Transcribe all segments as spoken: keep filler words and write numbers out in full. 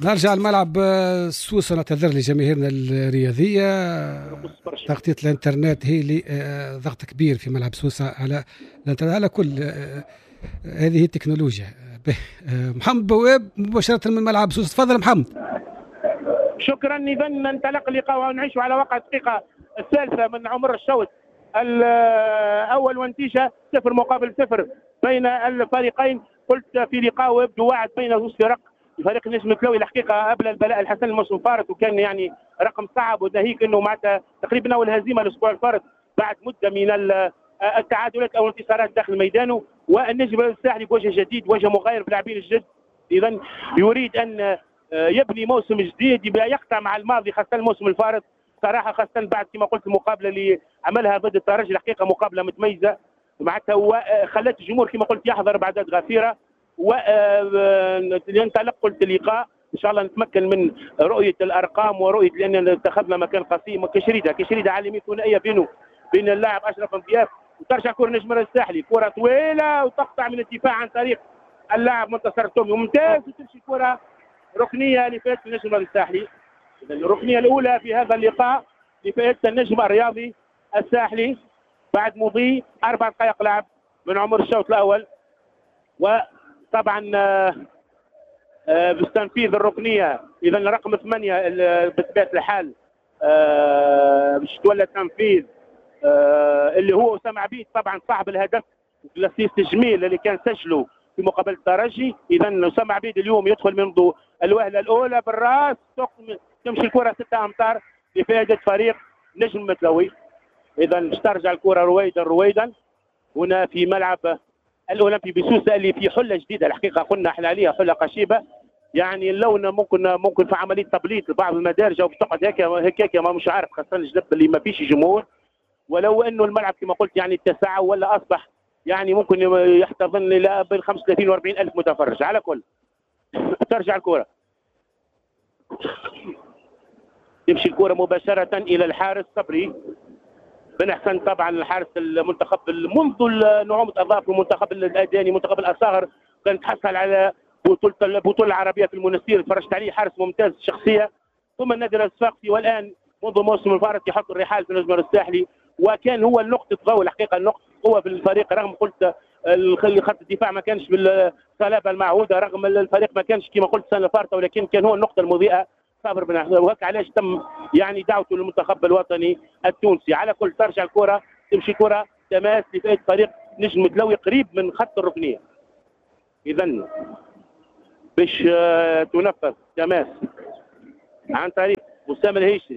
نرجع الملعب السويسري. نعتذر لجماهيرنا الرياضيه، تغطيه الانترنت هي اللي ضغط كبير في ملعب سويسرا على الانترنت على كل هذه التكنولوجيا. محمد بواب مباشره من ملعب سويسرا، تفضل محمد. شكرا. اذا ننطلق اللقاء ونعيش على واقع الدقيقه الثالثه من عمر الشوط الاول، والنتيجه صفر مقابل صفر بين الفريقين. قلت في لقاء يبدو واعد بين زوج فرق. فريق النجم الكلوي الحقيقه قبل البلاء الحسن الموسم الفارط، وكان يعني رقم صعب، وناهيك انه معناتها تقريبا اول هزيمه الاسبوع الفارط بعد مده من التعادلات او الانتصارات داخل ميدانه. والنجم الساحلي بوجه جديد، وجه مغاير بلاعبين الجد، اذا يريد ان يبني موسم جديد، يبقى يقطع مع الماضي خاصه الموسم الفارط صراحه، خاصه بعد كما قلت المقابله اللي عملها ضد الترجي الحقيقه مقابله متميزه معناتها، وخلت الجمهور كما قلت يحضر باعداد غفيره. وينطلق قلت اللقاء ان شاء الله نتمكن من رؤيه الارقام ورؤيه، لان اتخذنا مكان قصيم كشريده كشريده عالميه ثنائيه بينه بين اللاعب اشرف مضياف، وترجع كره نجم الساحلي، كره طويله وتقطع من الدفاع عن طريق اللاعب منتصر تومي، ممتاز، وتمشي كره ركنيه لفائده النجم الساحلي. الركنيه الاولى في هذا اللقاء لفائده النجم الرياضي الساحلي بعد مضي اربع دقائق لعب من عمر الشوط الاول. وطبعا بتنفيذ الركنيه اذا رقم ثمانيه بطبيعه الحال باش تولى تنفيذ اللي هو اسامه عبيد، طبعا صاحب الهدف الاسيست الجميل اللي كان سجله في مقابله الترجي. اذا اسامه عبيد اليوم يدخل منذ الوهله الاولى بالراس، تمشي الكره ستة امتار لفائده فريق نجم المتلوي. اذا باش ترجع الكره رويدا رويدا هنا في ملعب الاولمبي بسوسه اللي في حله جديده الحقيقه، قلنا احنا عليها حله قشيبه، يعني اللون ممكن ممكن في عمليه تبليط لبعض المدارج او بتقعد هيك هيك ما مش عارف، خاصه الجنب اللي ما فيش جمهور، ولو انه الملعب كما قلت يعني اتسع ولا اصبح يعني ممكن يحتضن الى بين خمسة وثلاثين وأربعين الف متفرج. على كل ترجع الكره، تمشي الكره مباشره الى الحارس صبري بن حسن، طبعا الحارس المنتخب منذ نعومه اضافه المنتخب الاداني منتخب الاصاغر كان تحصل على بطوله البطوله العربيه في المنستير، تفرجت عليه، حارس ممتاز الشخصيه، ثم النادي الصفاقسي، والان منذ موسم الفارط يحط الرحال في النجم الساحلي، وكان هو النقطه قوه الحقيقه، النقطه قوه في الفريق، رغم قلت خط الدفاع ما كانش بالصلابه المعهوده، رغم الفريق ما كانش كما قلت السنه الفارطه، ولكن كان هو النقطه المضيئه صابر بن حسن، وهكا علاش تم يعني دعوته للمنتخب الوطني التونسي. على كل ترجع الكره، تمشي كره تماس لفائده فريق نجم متلوي قريب من خط الركنيه. اذا باش تنفذ تماس عن طريق اسامه الهيشري.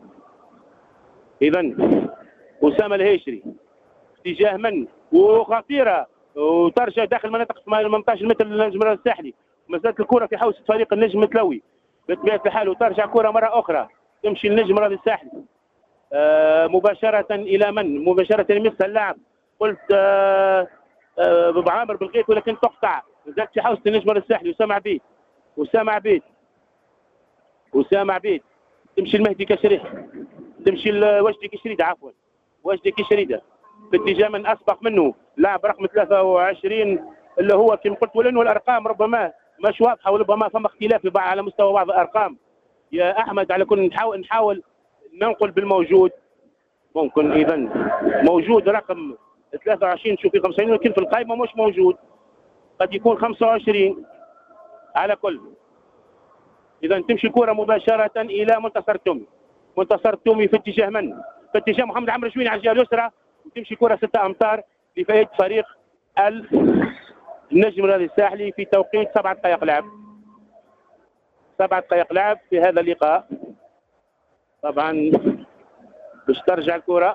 اذا اسامه الهيشري اتجاه من وخطيره، وترجع داخل مناطق ثمانية عشر متر للنجم الساحلي، مازالت الكره في حوزه فريق النجم المتلوي بطبيعه الحال، وترجع كره مره اخرى تمشي النجم الرياضي الساحلي آه مباشره الى من؟ مباشره يمسها اللاعب قلت آه آه بعامر بالغيث، ولكن تقطع، مازالت في حوزه النجم الساحلي. اسامه عبيد اسامه عبيد اسامه عبيد تمشي المهدي كشريد، تمشي وجدي كشريده عفوا وجدي كشريده في اتجاه من اسبق منه لاعب رقم ثلاثة وعشرين اللي هو كما قلت، ولانه الارقام ربما مش واضحه وربما فما اختلاف على مستوى بعض الارقام يا احمد، على كل نحاول نحاول ننقل بالموجود. ممكن اذا موجود رقم ثلاثة وعشرين شوف في خمسين، ولكن في القائمه مش موجود، قد يكون خمسة وعشرين. على كل اذا تمشي الكره مباشره الى منتصر تومي، منتصر تومي في اتجاه من؟ في اتجاه محمد عمرو شويني على الجهه اليسرى، وتمشي كره ستة امتار لفائده فريق النجم الرياضي الساحلي في توقيت سبعة دقائق لعب. سبعة دقائق لعب في هذا اللقاء. طبعا باش ترجع الكره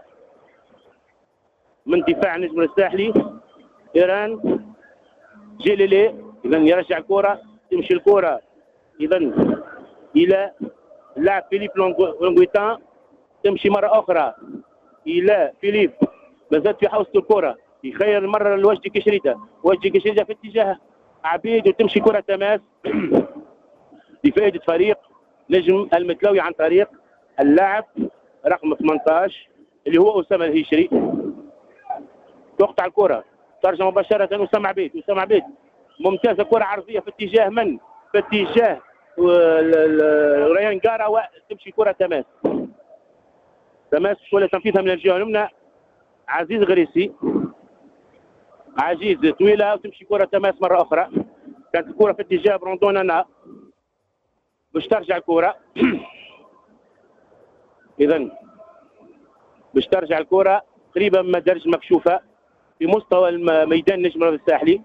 من دفاع النجم الساحلي ايران جيليلي، اذا يرجع الكره، تمشي الكره اذا الى لاعب فيليب لونغويتان، تمشي مره اخرى الى فيليب، مازالت في حوزه الكره، يخير المره لوجدي كشريده، وجدي كشريده في اتجاه عبيد، وتمشي كره تماس لفائده فريق نجم المتلوي عن طريق اللاعب رقم ثمانية عشر اللي هو اسامه الهيشري. تقطع الكره، ترجع مباشره اسامه عبيد، اسامه عبيد ممتازه، كره عرضيه في اتجاه من؟ في اتجاه ريان جارة وتمشي كرة تماس تماس ولا تنفيذها من الجهة اليمنى عزيز غريسي عزيز طويلة وتمشي كرة تماس مرة أخرى. كانت الكرة في اتجاه بروندون أنا باش ترجع الكرة إذا باش ترجع الكرة قريبة من مدارج مكشوفة في مستوى ميدان نجم الساحلي.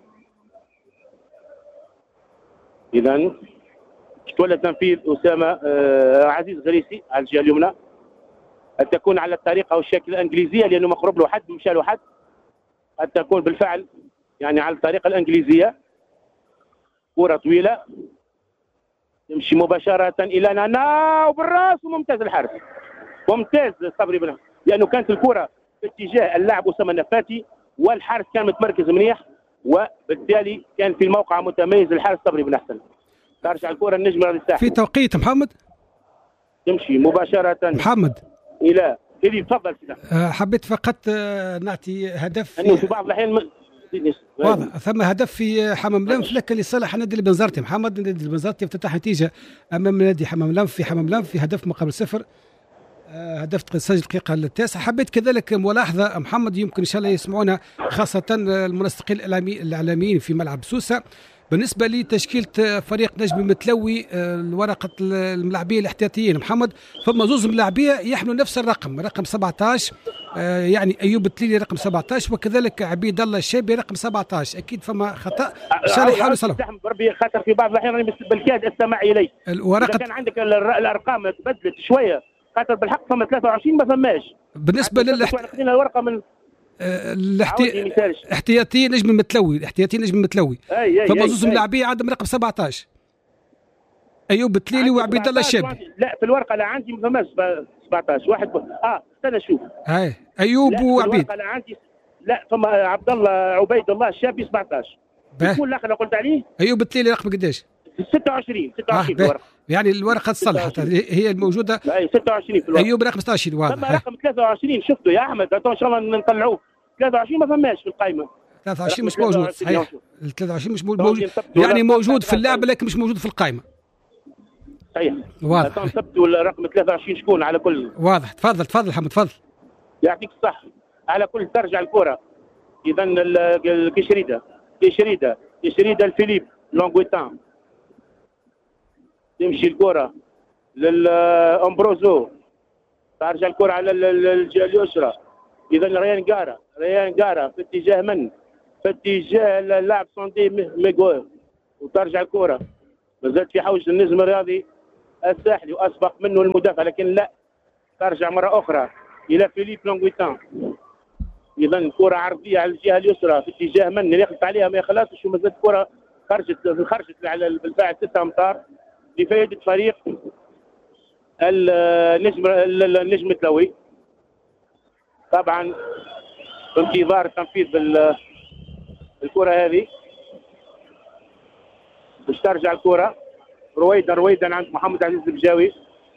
إذا تولى تنفيذ أسامة آه عزيز غريسي على الجهة اليمنى. أن تكون على الطريقة والشكل الإنجليزية لأنه مقرب له حد مشى له حد. أن تكون بالفعل يعني على الطريقة الإنجليزية. كرة طويلة تمشي مباشرة إلى نانا وبالراس وممتاز الحارس ممتاز صبري بن لأنه كانت الكرة في اتجاه اللاعب أسامة النفاتي والحارس كان متمركز منيح وبالتالي كان في الموقع متميز الحارس صبري بن أحسن. ترجع الكرة النجم الساحلي في توقيت محمد تمشي مباشرة محمد إلى اللي تفضل. أه حبيت فقط أه نعطي هدف أنه في بعض الأحيان م... واضح ثم هدف في حمام لنف لكن لصالح نادي البنزرتي. محمد نادي البنزرتي افتتح نتيجه امام نادي حمام لنف في حمام لنف في هدف مقابل صفر. أه هدف سجل الدقيقه التاسعه. حبيت كذلك ملاحظه محمد يمكن ان شاء الله يسمعونا خاصه المنسقين الاعلاميين في ملعب سوسه بالنسبه لتشكيله فريق نجم متلوي الورقه الملاعبيه الاحتياطيين. محمد فما زوز ملاعبيه يحملوا نفس الرقم رقم سبعة عشر آه يعني ايوب التليلي رقم سبعة عشر وكذلك عبيد الله الشابي رقم سبعة عشر. اكيد فما خطا ان شاء الله يحاولوا يصلحوا. بربي خاطر في بعض الاحيان بالكاد استمع الي الورقه كان عندك الارقام تبدلت شويه خاطر بالحق فما ثلاثة وعشرين ما فماش بالنسبه للاحتياطيين الورقه من الاحتياطي نجم متلوي الاحتياطي نجم متلوي فما زوز ملاعبيه عندهم رقم سبعة عشر ايوب التليلي وعبيد الله الشابي. لا في الورقه اللي عندي ما فماش سبعة عشر واحد ب... اه استنى شوف هاي ايوب وعبيد. الورقه اللي عندي لا فما عبد الله عبيد الله الشابي سبعة عشر. شكون الاخر اللي قلت عليه؟ ايوب التليلي رقم قداش؟ ستة وعشرين ستة وعشرين آه الورقه يعني الورقه تصلحت هي الموجوده. اي ستة وعشرين في الورقه. ايوب رقم ستة وعشرين واضح. فما رقم ثلاثة وعشرين شفته يا احمد ان شاء الله نطلعوه. ثلاثة وعشرين ما فماش في القائمه. ثلاثة وعشرين مش موجود صحيح. ال ثلاثة وعشرين مش موجود يعني موجود في اللعبه لكن مش موجود في القائمه. صحيح واضح. نثبت الرقم ثلاثة وعشرين شكون على كل. واضح. تفضل تفضل حمد تفضل. يعطيك الصح. على كل ترجع الكره اذا الكشريده كشريده كشريده الفيليب لونغويتان تمشي الكره للامبروزو ترجع الكره على الجهه اليسرى. اذا ريان جارا ريان جارا في اتجاه من؟ في اتجاه اللاعب سوندي ميغوير وترجع الكره مازالت في حوزه النجم الرياضي الساحلي واسبق منه المدافع لكن لا ترجع مره اخرى الى فيليب لونغويتان. اذا كره عرضيه على الجهه اليسرى في اتجاه من اللي يخلط عليها ما يخلصش ومازالت الكره خرجت خرجت على بالفعل ستة امتار لفائده فريق النجم النجم التلوي. طبعا في انتظار تنفيذ الكره هذه باش ترجع الكره رويدا رويدا عند محمد عزيز البجاوي.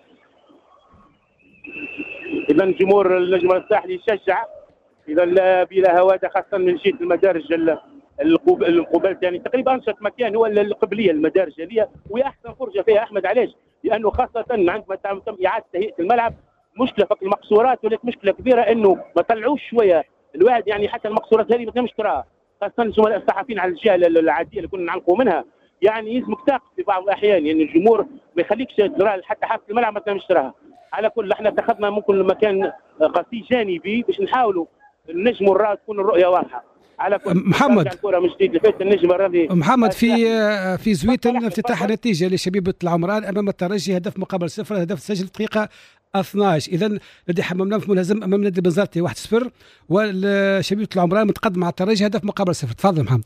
اذا جمهور النجم الساحلي يشجع اذا بلا هواده خاصه من جهه المدارج القبال يعني تقريبا انشط مكان هو القبليه المدارج هذه وهي احسن فرجه فيها احمد. علاش؟ لانه خاصه عندما تم اعاده تهيئه الملعب مشكله في المقصورات ولات مشكله كبيره انه ما طلعوش شويه الواحد يعني حتى المقصورات هذه ما تنجمش تراها خاصه الزملاء الصحفيين على الجهه العاديه اللي كنا نعلقوا منها يعني يلزمك تاقف في بعض الاحيان يعني الجمهور ما يخليكش ترى حتى حافه الملعب ما تنجمش تراها. على كل احنا اتخذنا ممكن مكان قصي جانبي باش نحاولوا النجم والرا تكون الرؤيه واضحه. على كل محمد الكره من جديد لفات النجم الرياضي محمد في في زويتن افتتاح النتيجه لشبيبه العمران امام الترجي هدف مقابل صفر هدف سجل دقيقه اثني عشر. اذا نادي حمام لنف ملازم امام نادي بنزرتي واحد صفر والشبيبه العمران متقدم مع الترجي هدف مقابل صفر. تفضل محمد.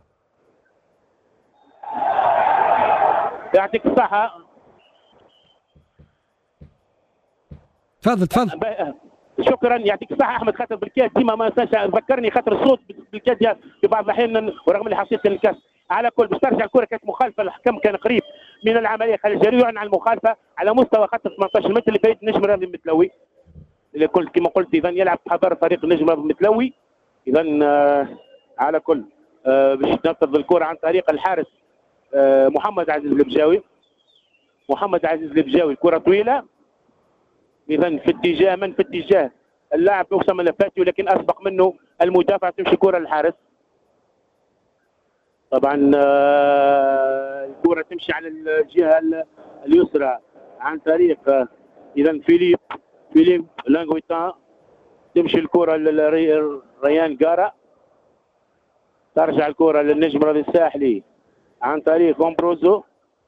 يعطيك الصحه. تفضل تفضل. شكرا يعطيك الصحه احمد خاطر بالكاد ديما ما ننساش ذكرني خاطر الصوت بالكاد في بعض الاحيان ورغم اللي حسيت الكاس. على كل باش ترجع الكره كانت مخالفه الحكم كان قريب من العمليه خلى الجري يعلن عن المخالفه على مستوى خط ثمانية عشر متر لفريق النجم الرياضي المتلوي اللي قلت كما قلت اذا يلعب حضر فريق النجم الرياضي المتلوي. اذا آه على كل آه باش تنفذ الكره عن طريق الحارس آه محمد عزيز البجاوي محمد عزيز البجاوي، الكره طويله اذا في اتجاه من؟ في اتجاه اللاعب اسامه الفاتي، ولكن اسبق منه المدافع، تمشي كره للحارس. طبعا الكره تمشي على الجهه اليسرى عن طريق اذا فيليب فيليب لانغويتان، تمشي الكره لريان جارا، ترجع الكره للنجم راضي الساحلي عن طريق امبروزو.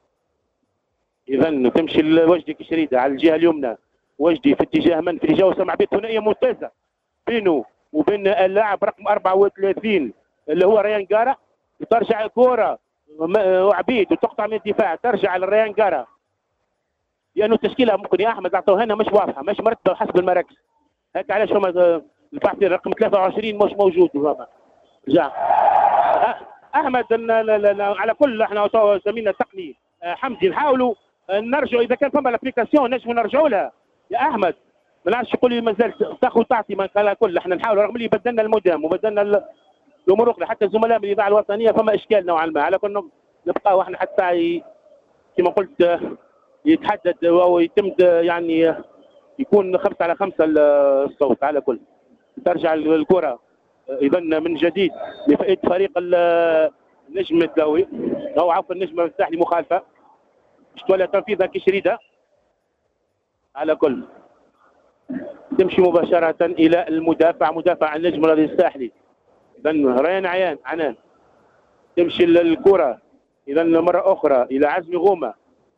اذا تمشي لوجدي كشريده على الجهه اليمنى، وجدي في اتجاه من؟ في اتجاه اسامه عبيد، ثنائيه ممتازه بينه وبين اللاعب رقم أربعة وثلاثين اللي هو ريان جارا، وترجع الكره وعبيد وتقطع من الدفاع، ترجع لريان جارا لانه التشكيله ممكن يا احمد اعطوها لنا مش واضحه، مش مرتبه حسب المراكز. هيك علاش هما البحث رقم ثلاثة وعشرين مش موجود. رجع احمد على كل احنا زميلنا التقني حمدي نحاولوا نرجعوا اذا كان فما الابليكاسيون نجموا نرجعوا لها يا احمد. ما نعرفش يقول لي مازال تاخذ وتعطي ما على كل احنا نحاولوا، رغم اللي بدلنا المدام وبدلنا الامور الاخرى، حتى الزملاء من الاذاعه الوطنيه فما اشكال نوعا ما، على كل نبقاو احنا حتى كما قلت يتحدد او يتم يعني يكون خمسة على خمسة الصوت. على كل ترجع الكره اذا من جديد لفائده فريق النجم الدولي او عفوا النجم الساحلي، مخالفه تولى تنفيذها كشريده. على كل تمشي مباشره الى المدافع، مدافع النجم الرياضي الساحلي اذا ريان عيان عنان، تمشي الكره اذا مره اخرى الى عزمي غومه،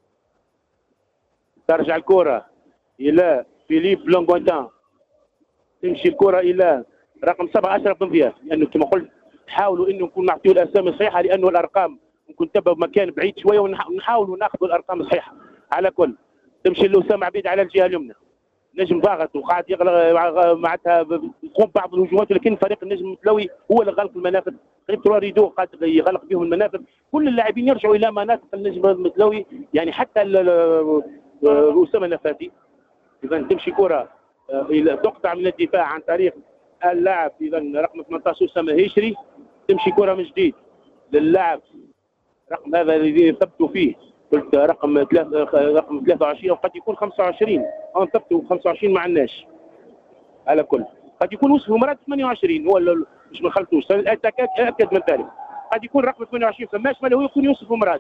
ترجع الكره الى فيليب لونغوانتان، تمشي الكره الى رقم سبعة اشرف بن ضياف، لانه كما قلت حاولوا انه نكون نعطيو الاسامي الصحيحه لانه الارقام ممكن تبقى بمكان بعيد شويه ونحاولوا ناخذوا الارقام الصحيحه. على كل تمشي لاسامه عبيد على الجهه اليمنى، نجم ضاغط وقاعد يغلق معناتها يقوم بعض الهجمات، ولكن فريق النجم المتلوي هو اللي غلق المنافذ، قريب ترى ريدو قاعد يغلق بهم المنافذ، كل اللاعبين يرجعوا الى مناطق النجم المتلوي يعني حتى اسامه النفاتي. اذا تمشي كره تقطع من الدفاع عن طريق اللاعب اذا رقم ثمانية عشر اسامه هيشري، تمشي كره من جديد للاعب رقم هذا الذي ثبتوا فيه قلت رقم ثلاثة رقم ثلاثة وعشرين وقد يكون خمسة وعشرين، انا ثبتوا خمسة وعشرين ما عندناش. على كل قد يكون وصف مرات ثمانية وعشرين هو مش ما خلطوش، اتاكد من ذلك، قد يكون رقم ثمانية وعشرين فماش ولا هو يكون يوسف مرات.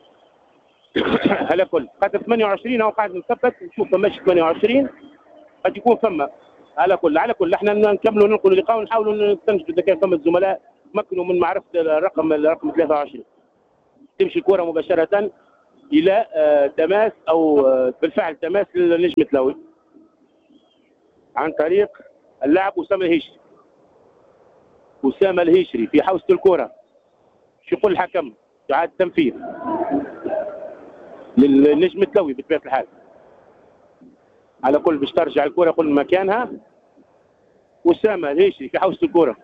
على كل قد ثمانية وعشرين او قاعد نثبت نشوف فماش ثمانية وعشرين قد يكون فما. على كل على كل احنا نكملوا ننقلوا اللقاء ونحاولوا نستنتجوا اذا كان فما الزملاء تمكنوا من معرفه الرقم الرقم ثلاثة وعشرين. تمشي الكره مباشره الى تماس او بالفعل تماس للنجم التلاوي عن طريق اللاعب اسامه الهيشري. اسامه الهيشري في حوزه الكره، شو يقول الحكم؟ اعاده تنفيذ للنجم التلاوي بطبيعه الحال. على كل باش ترجع الكره يقول مكانها اسامه الهيشري في حوزه الكره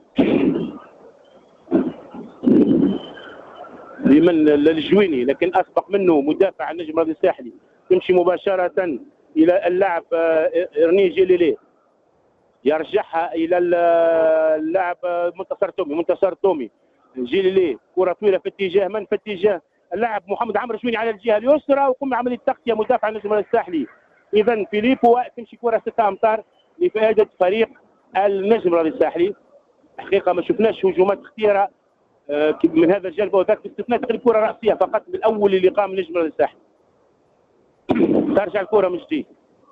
لمن للجويني، لكن اسبق منه مدافع النجم الرياضي الساحلي، تمشي مباشره الى اللاعب ارني جيليلي، يرجعها الى اللاعب منتصر تومي منتصر تومي جيليلي، كره طويله في اتجاه من؟ في اتجاه اللاعب محمد عمرو جويني على الجهه اليسرى، وقم عمليه تغطيه مدافع النجم الرياضي الساحلي اذا فيليبو، تمشي كره ستة امتار لفائده فريق النجم الرياضي الساحلي. حقيقه ما شفناش هجومات خطيره من هذا الجانب وذاك باستثناء تقريبا كره راسيه فقط بالاول اللي قام النجم الرياضي الساحلي. ترجع الكره من جديد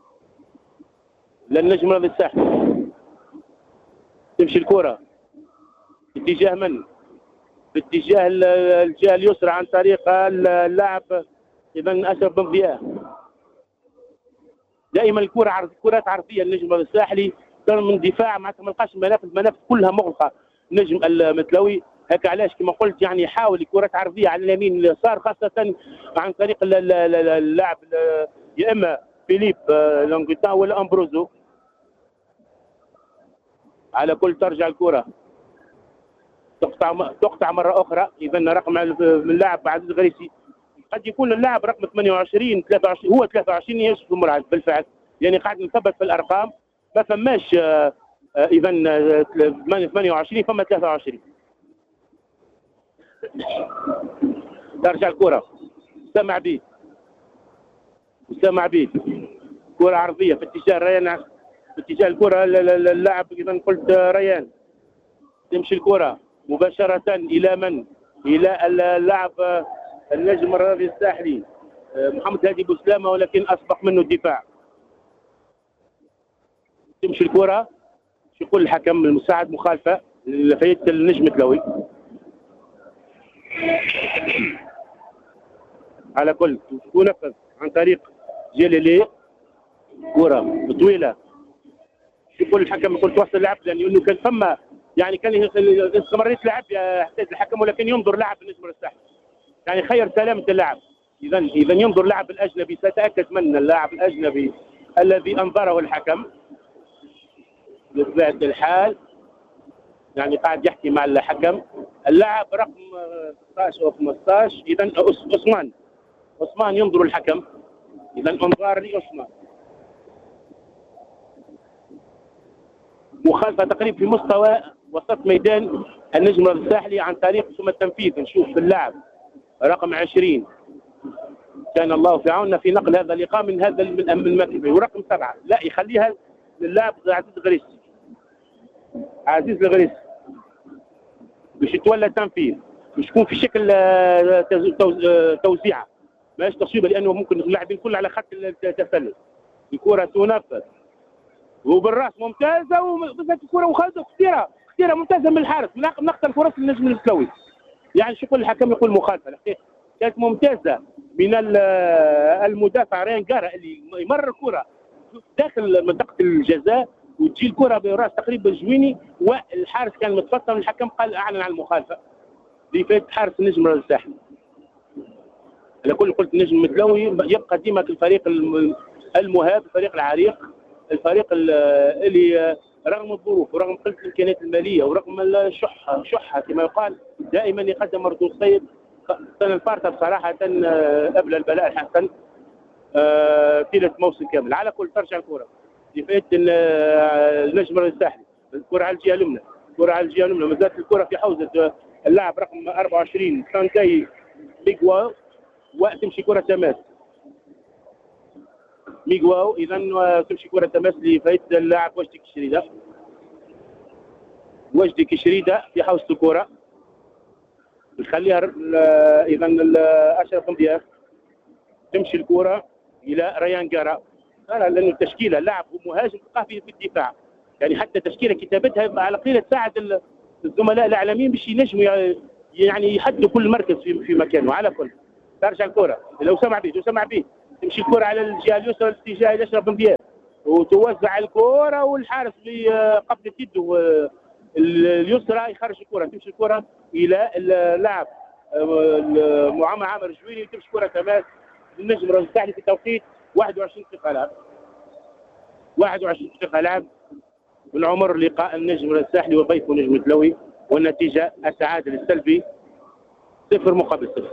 للنجم الرياضي الساحلي، تمشي الكره في اتجاه من؟ في اتجاه الجهه اليسرى عن طريق اللاعب اذا اشرف بن ضياء. دائما الكره عرض كرات عرضيه النجم الرياضي الساحلي من دفاع معناتها ما لقاش المنافذ، المنافذ كلها مغلقه النجم المتلوي. هكا علاش كما قلت يعني يحاول كرات عرضيه على اليمين اليسار خاصه عن طريق اللاعب يا اما فيليب لونغوتان ولا امبروزو. على كل ترجع الكره تقطع تقطع مره اخرى اذا رقم من اللاعب عزيز غريسي، قد يكون اللاعب رقم ثمانية وعشرين ثلاثة وعشرين هو ثلاثة وعشرين يوسف المرعد بالفعل، يعني قاعد نثبت في الارقام ما فماش اذا ثمانية وعشرين فما ثلاثة وعشرين. ترجع الكره سامع بيه اسامه عبيد، كره عرضيه في اتجاه ريان، في اتجاه الكره اللاعب اذا قلت ريان، تمشي الكره مباشره الى من؟ الى اللاعب النجم الرياضي الساحلي محمد هادي بوسلامه، ولكن اسبق منه الدفاع. تمشي الكره، شو يقول الحكم المساعد؟ مخالفه لفايده النجم التلوي. على كل تنفذ عن طريق جليلي، كره طويله، شو يقول الحكم؟ يقول توصل اللعب، لانه كان ثم يعني كان استمريت لعب يحتاج الحكم، ولكن ينظر لاعب النجم الساحلي، يعني خير سلامه اللاعب. اذا اذا ينظر لاعب الاجنبي، ساتاكد من اللاعب الاجنبي الذي انظره الحكم بطبيعه الحال، يعني قاعد يحكي مع الحكم. اللاعب رقم ستة عشر او خمسة عشر، اذا عثمان عثمان ينظر الحكم، اذا انظار لعثمان، مخالفه تقريبا في مستوى وسط ميدان النجم الساحلي عن طريق ثم التنفيذ. نشوف في اللاعب رقم عشرين، كان الله في عوننا في نقل هذا اللقاء من هذا المكتب، ورقم سبعه لا يخليها للاعب عزيز الغريسي، عزيز الغريسي باش يتولى التنفيذ، باش يكون في شكل توزيعه ماهيش تصويبه، لانه ممكن اللاعبين كل على خط التسلل. الكره تنفذ وبالراس ممتازه، وبالذات الكره وخالد اختيارها اختيارها ممتازه من الحارس، من نقطه الفرص للنجم السلوي. يعني شو يقول الحكم؟ يقول مخالفه الحقيقه كانت ممتازه من المدافع ريان جارا اللي يمرر الكره داخل منطقه الجزاء، وتجي الكره براس تقريبا جويني، والحارس كان متفطن، الحكم قال اعلن عن المخالفه لفائده حارس النجم الساحلي. على كل قلت النجم المتلوي يبقى ديما الفريق المهاب، الفريق العريق، الفريق اللي رغم الظروف ورغم قله الامكانيات الماليه ورغم الشحه شحه كما يقال دائما يقدم مردود طيب. السنه الفارطه بصراحه قبل البلاء الحسن طيله موسم كامل. على كل ترجع الكره لفائده النجم الساحلي، الكره على الجهه اليمنى، الكره على الجهه اليمنى، مازالت الكره في حوزه اللاعب رقم أربعة وعشرين سانتاي ميغواو، وتمشي كره تماس ميغواو، اذا تمشي كره تماس لفائده اللاعب وجدي كشريده. وجدي كشريده في حوزه الكره، نخليها اذا اشرف مضياف، تمشي الكره الى ريان جارا، لانه التشكيله لاعب مهاجم تلقاه في الدفاع، يعني حتى تشكيله كتابتها على قليله تساعد الزملاء الاعلاميين باش ينجموا يعني يحددوا كل مركز في في مكانه. على كل ترجع الكره لو سمع بيه سمع بيه تمشي الكره على الجهه اليسرى لاتجاه الاشرف مضياف، وتوزع الكره والحارس بقبضه يده اليسرى يخرج الكره، تمشي الكره الى اللاعب معمر عامر جويني، تمشي كره تماس للنجم الساحلي في توقيت واحد وعشرين دقيقه لعب. واحد وعشرين دقيقه لعب من عمر لقاء النجم الساحلي وضيفه نجم التلوي، والنتيجه التعادل السلبي صفر مقابل صفر.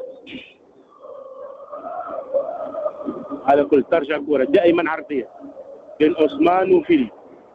على كل ترجع الكره دائما عرضيه بين عثمان وفيلي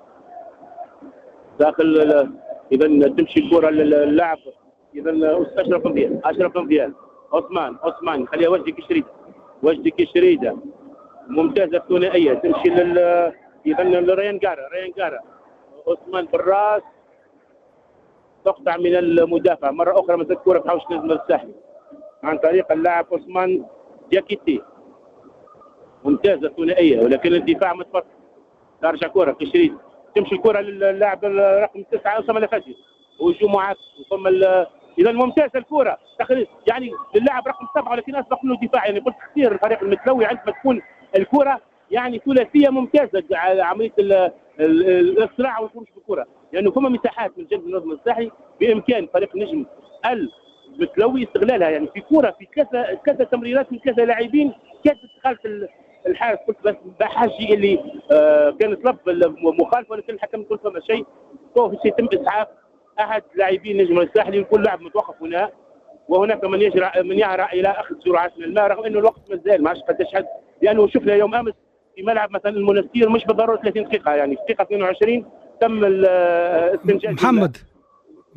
داخل، اذا تمشي الكره للاعب اذا اشرف مضياف، اشرف مضياف عثمان عثمان خليها وجدي كشريده، وجدي كشريده ممتازه الثنائيه، تمشي لل اذا لريان جارا، ريان جارا عثمان بالراس تقطع من المدافع مره اخرى، مسك كره في حوش النجم الساحلي عن طريق اللاعب عثمان دياكيتي، ممتازه الثنائيه ولكن الدفاع متفرق. ترجع كره كشريده، تمشي الكره للاعب رقم تسعه اسامه الفاتي، وهجوم معاكس ثم اذا ممتازه الكره يعني للاعب رقم سبعه، ولكن اسبق منه دفاع. يعني قلت كثير الفريق المتلوي عندما تكون الكره يعني ثلاثيه ممتازه على عمليه الاسراع والخروج بالكره، لانه فما مساحات من جانب النظم الساحلي بامكان فريق النجم المتلوي استغلالها، يعني في كره في كذا كذا تمريرات من كذا لاعبين كانت استغاله الحارس. قلت بس بحاجي اللي آه كان طلب المخالفه، ولكن الحكم يقول فما شيء سوف يتم اسعاف احد لاعبين النجم الساحلي، وكل لاعب متوقف هنا، وهناك من يجرى من يهرع الى اخذ جرعات من الماء، رغم انه الوقت مازال ما عادش قد تشهد، لانه شفنا يوم امس في ملعب مثلا المنستير مش بالضروره ثلاثين دقيقه، يعني في دقيقه اثنين وعشرين تم الاستنجاد. محمد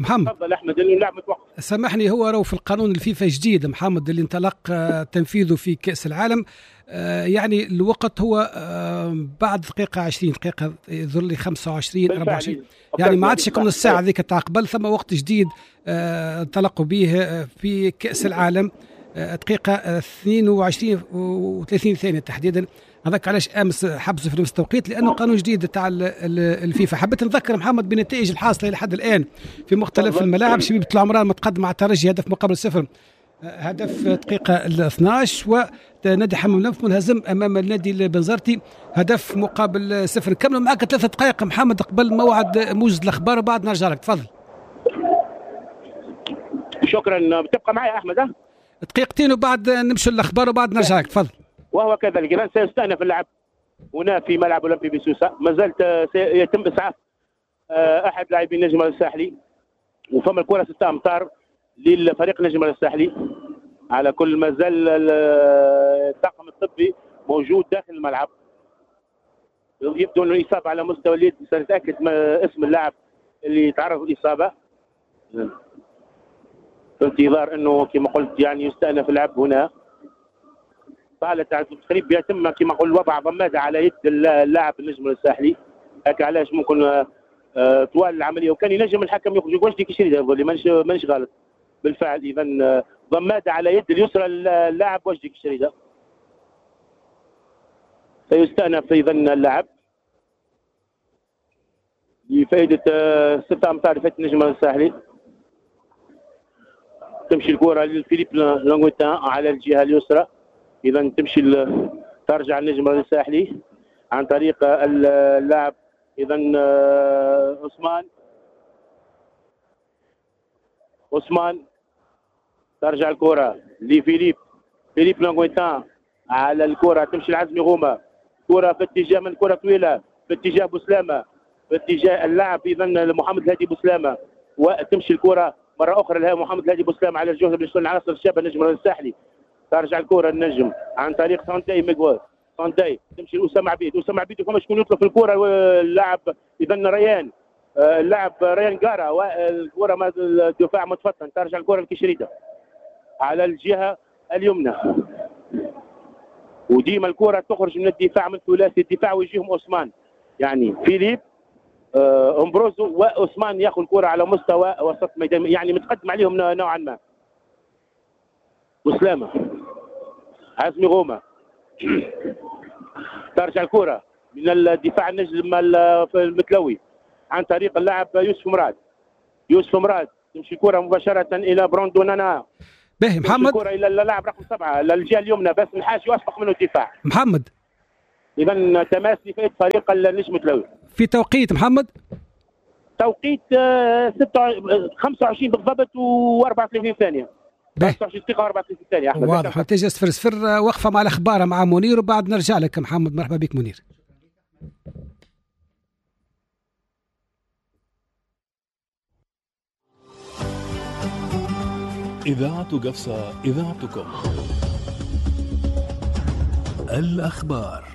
محمد تفضل احمد اللي اللاعب متوقف. سامحني، هو راهو في القانون الفيفا جديد محمد اللي انطلق تنفيذه في كأس العالم، يعني الوقت هو بعد دقيقة عشرين دقيقة يظهر لي خمسة وعشرين أربعة وعشرين، يعني ما عادش يكون الساعة ذيك تاع قبل، ثم وقت جديد انطلقوا به في كأس العالم دقيقة اثنين وعشرين وثلاثين ثانية تحديدا. هذاك علاش امس حبسوا في نفس التوقيت لانه قانون جديد تاع الفيفا. حبيت نذكر محمد بنتائج الحاصله الى حد الان في مختلف الملاعب. شبيبه العمران متقدم مع الترجي هدف مقابل صفر، هدف دقيقه اثناعش، ونادي حمام النف منهزم امام النادي البنزرتي هدف مقابل صفر. نكملوا معك ثلاثه دقائق محمد قبل موعد موجز الاخبار وبعد نرجع لك. تفضل. شكرا. بتبقى معي احمد؟ ها دقيقتين وبعد نمشوا الاخبار وبعد نرجع لك. تفضل. وهو كذلك الآن سيستأنف اللعب هنا في ملعب أولمبي بسوسة. ما زالت سيتم إسعاف أحد لاعبي النجم الساحلي، وفم الكرة ستة أمتار للفريق النجم الساحلي. على كل ما زال الطاقم الطبي موجود داخل الملعب. يبدو أنه إصابة على مستوى اليد، سنتأكد اسم اللاعب اللي تعرض للإصابة في انتظار أنه كما قلت يعني يستأنف اللعب هنا. حالة تقريب يتم كما نقول وضع ضمادة على يد اللاعب النجم الساحلي. هكا علاش ممكن آه طوال العمليه وكان ينجم الحكم يخرج واش ديك الشريده يظل مانيش مانيش غلط بالفعل. اذا آه ضمادة على يد اليسرى اللاعب واش ديك الشريده. سيستأنف ايضا اللعب لفائده آه ستة امتار فائده النجم الساحلي. تمشي الكره لفيليب لونغويتان على الجهه اليسرى. إذا تمشي ترجع النجم الساحلي عن طريق اللاعب إذا عثمان عثمان ترجع الكرة لفيليب فيليب لونغويتان على الكرة. تمشي العزمي غومة، كرة في اتجاه من كرة طويلة في اتجاه بوسلامة في اتجاه اللاعب إذا محمد الهادي بوسلامة، وتمشي الكرة مرة أخرى لها محمد الهادي بوسلامة على الجهة باش العناصر الشابة النجم الساحلي. ترجع الكرة النجم عن طريق سانتاي ميغوال. سانتاي تمشي لأسامة عبيد. أسامة عبيد كما شكون يطلق في الكرة اللاعب إذا ريان اللاعب ريان قارا، والكرة الدفاع متفطن. ترجع الكرة لكشريدة على الجهة اليمنى، وديما الكرة تخرج من الدفاع من ثلاثي الدفاع ويجيهم عثمان يعني فيليب آه امبروزو وعثمان ياخذ الكرة على مستوى وسط ميدان يعني متقدم عليهم نوعا ما. بوسلامة عزمي غومة ترجع الكرة من الدفاع النجم المتلوي عن طريق اللاعب يوسف مراد. يوسف مراد تمشي الكرة مباشرة إلى بروندو نانا. باهي محمد. الكرة إلى اللاعب رقم سبعة للجهة اليمنى بس الحاجي وأسبق منه الدفاع. محمد. إذا تماس لفائدة فريق النجم المتلوي. في توقيت محمد؟ توقيت خمسة وعشرين بالضبط وأربعة وثلاثين ثانية. خمسة وعشرين دقيقة وأربعة وثلاثين ثانية أحمد. واضح. نتيجة صفر صفر. وقفة مع الأخبار مع منير وبعد نرجع لك محمد. مرحبا بك منير. إذاعة قفصة إذاعتكم. الأخبار.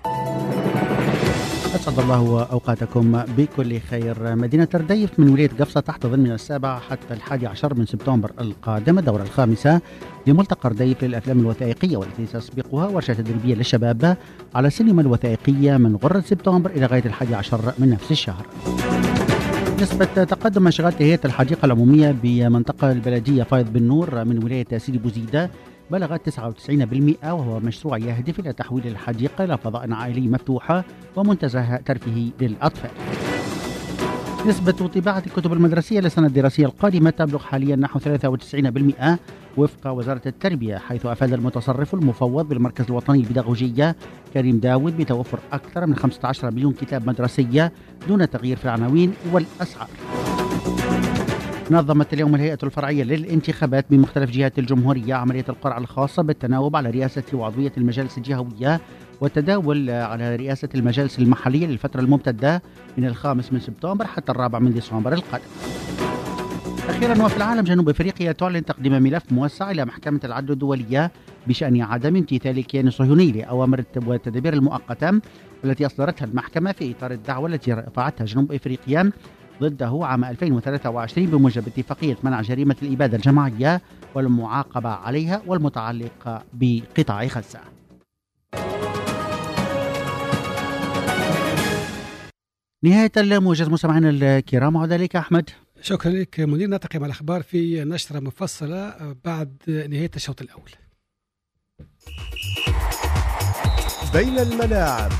أسعد الله أوقاتكم بكل خير. مدينة رديف من ولاية قفصة تحتضن من السابع حتى الحادي عشر من سبتمبر القادم الدورة الخامسة لملتقى رديف للأفلام الوثائقية، والتي تسبقها ورشة تدريبية للشباب على السينما الوثائقية من غرة سبتمبر إلى غاية الحادي عشر من نفس الشهر. نسبة تقدم مشغلات هيئة الحديقة العمومية بمنطقة البلدية فايض بن نور من ولاية سيدي بوزيدة بلغت تسعة وتسعين بالمئة، وهو مشروع يهدف إلى تحويل الحديقة إلى فضاء عائلي مفتوحة ومنتزه ترفيهي للأطفال. نسبة طباعة الكتب المدرسية للسنة الدراسية القادمة تبلغ حاليا نحو ثلاثة وتسعين بالمئة وفق وزارة التربية، حيث أفاد المتصرف المفوض بالمركز الوطني للبيداغوجية كريم داود بتوفر أكثر من خمسة عشر مليون كتاب مدرسية دون تغيير في العناوين والأسعار. نظمت اليوم الهيئة الفرعية للانتخابات بمختلف جهات الجمهورية عملية القرعة الخاصة بالتناوب على رئاسة وعضوية المجالس الجهوية والتداول على رئاسة المجالس المحلية للفترة الممتدة من الخامس من سبتمبر حتى الرابع من ديسمبر القادم. أخيرا، وفي العالم جنوب أفريقيا تعلن تقديم ملف موسع إلى محكمة العدل الدولية بشأن عدم امتثال الكيان الصهيوني لأوامر والتدابير المؤقتة التي أصدرتها المحكمة في إطار الدعوة التي رفعتها جنوب أفريقيا ضده عام ألفين وثلاثة وعشرين بموجب اتفاقية منع جريمة الإبادة الجماعية والمعاقبة عليها والمتعلقة بقطاع غزة. نهاية الموجز مستمعينا الكرام، عودة لك أحمد. شكرا لك منير. نلتقي مع الأخبار في نشرة مفصلة بعد نهاية الشوط الأول. بين الملاعب.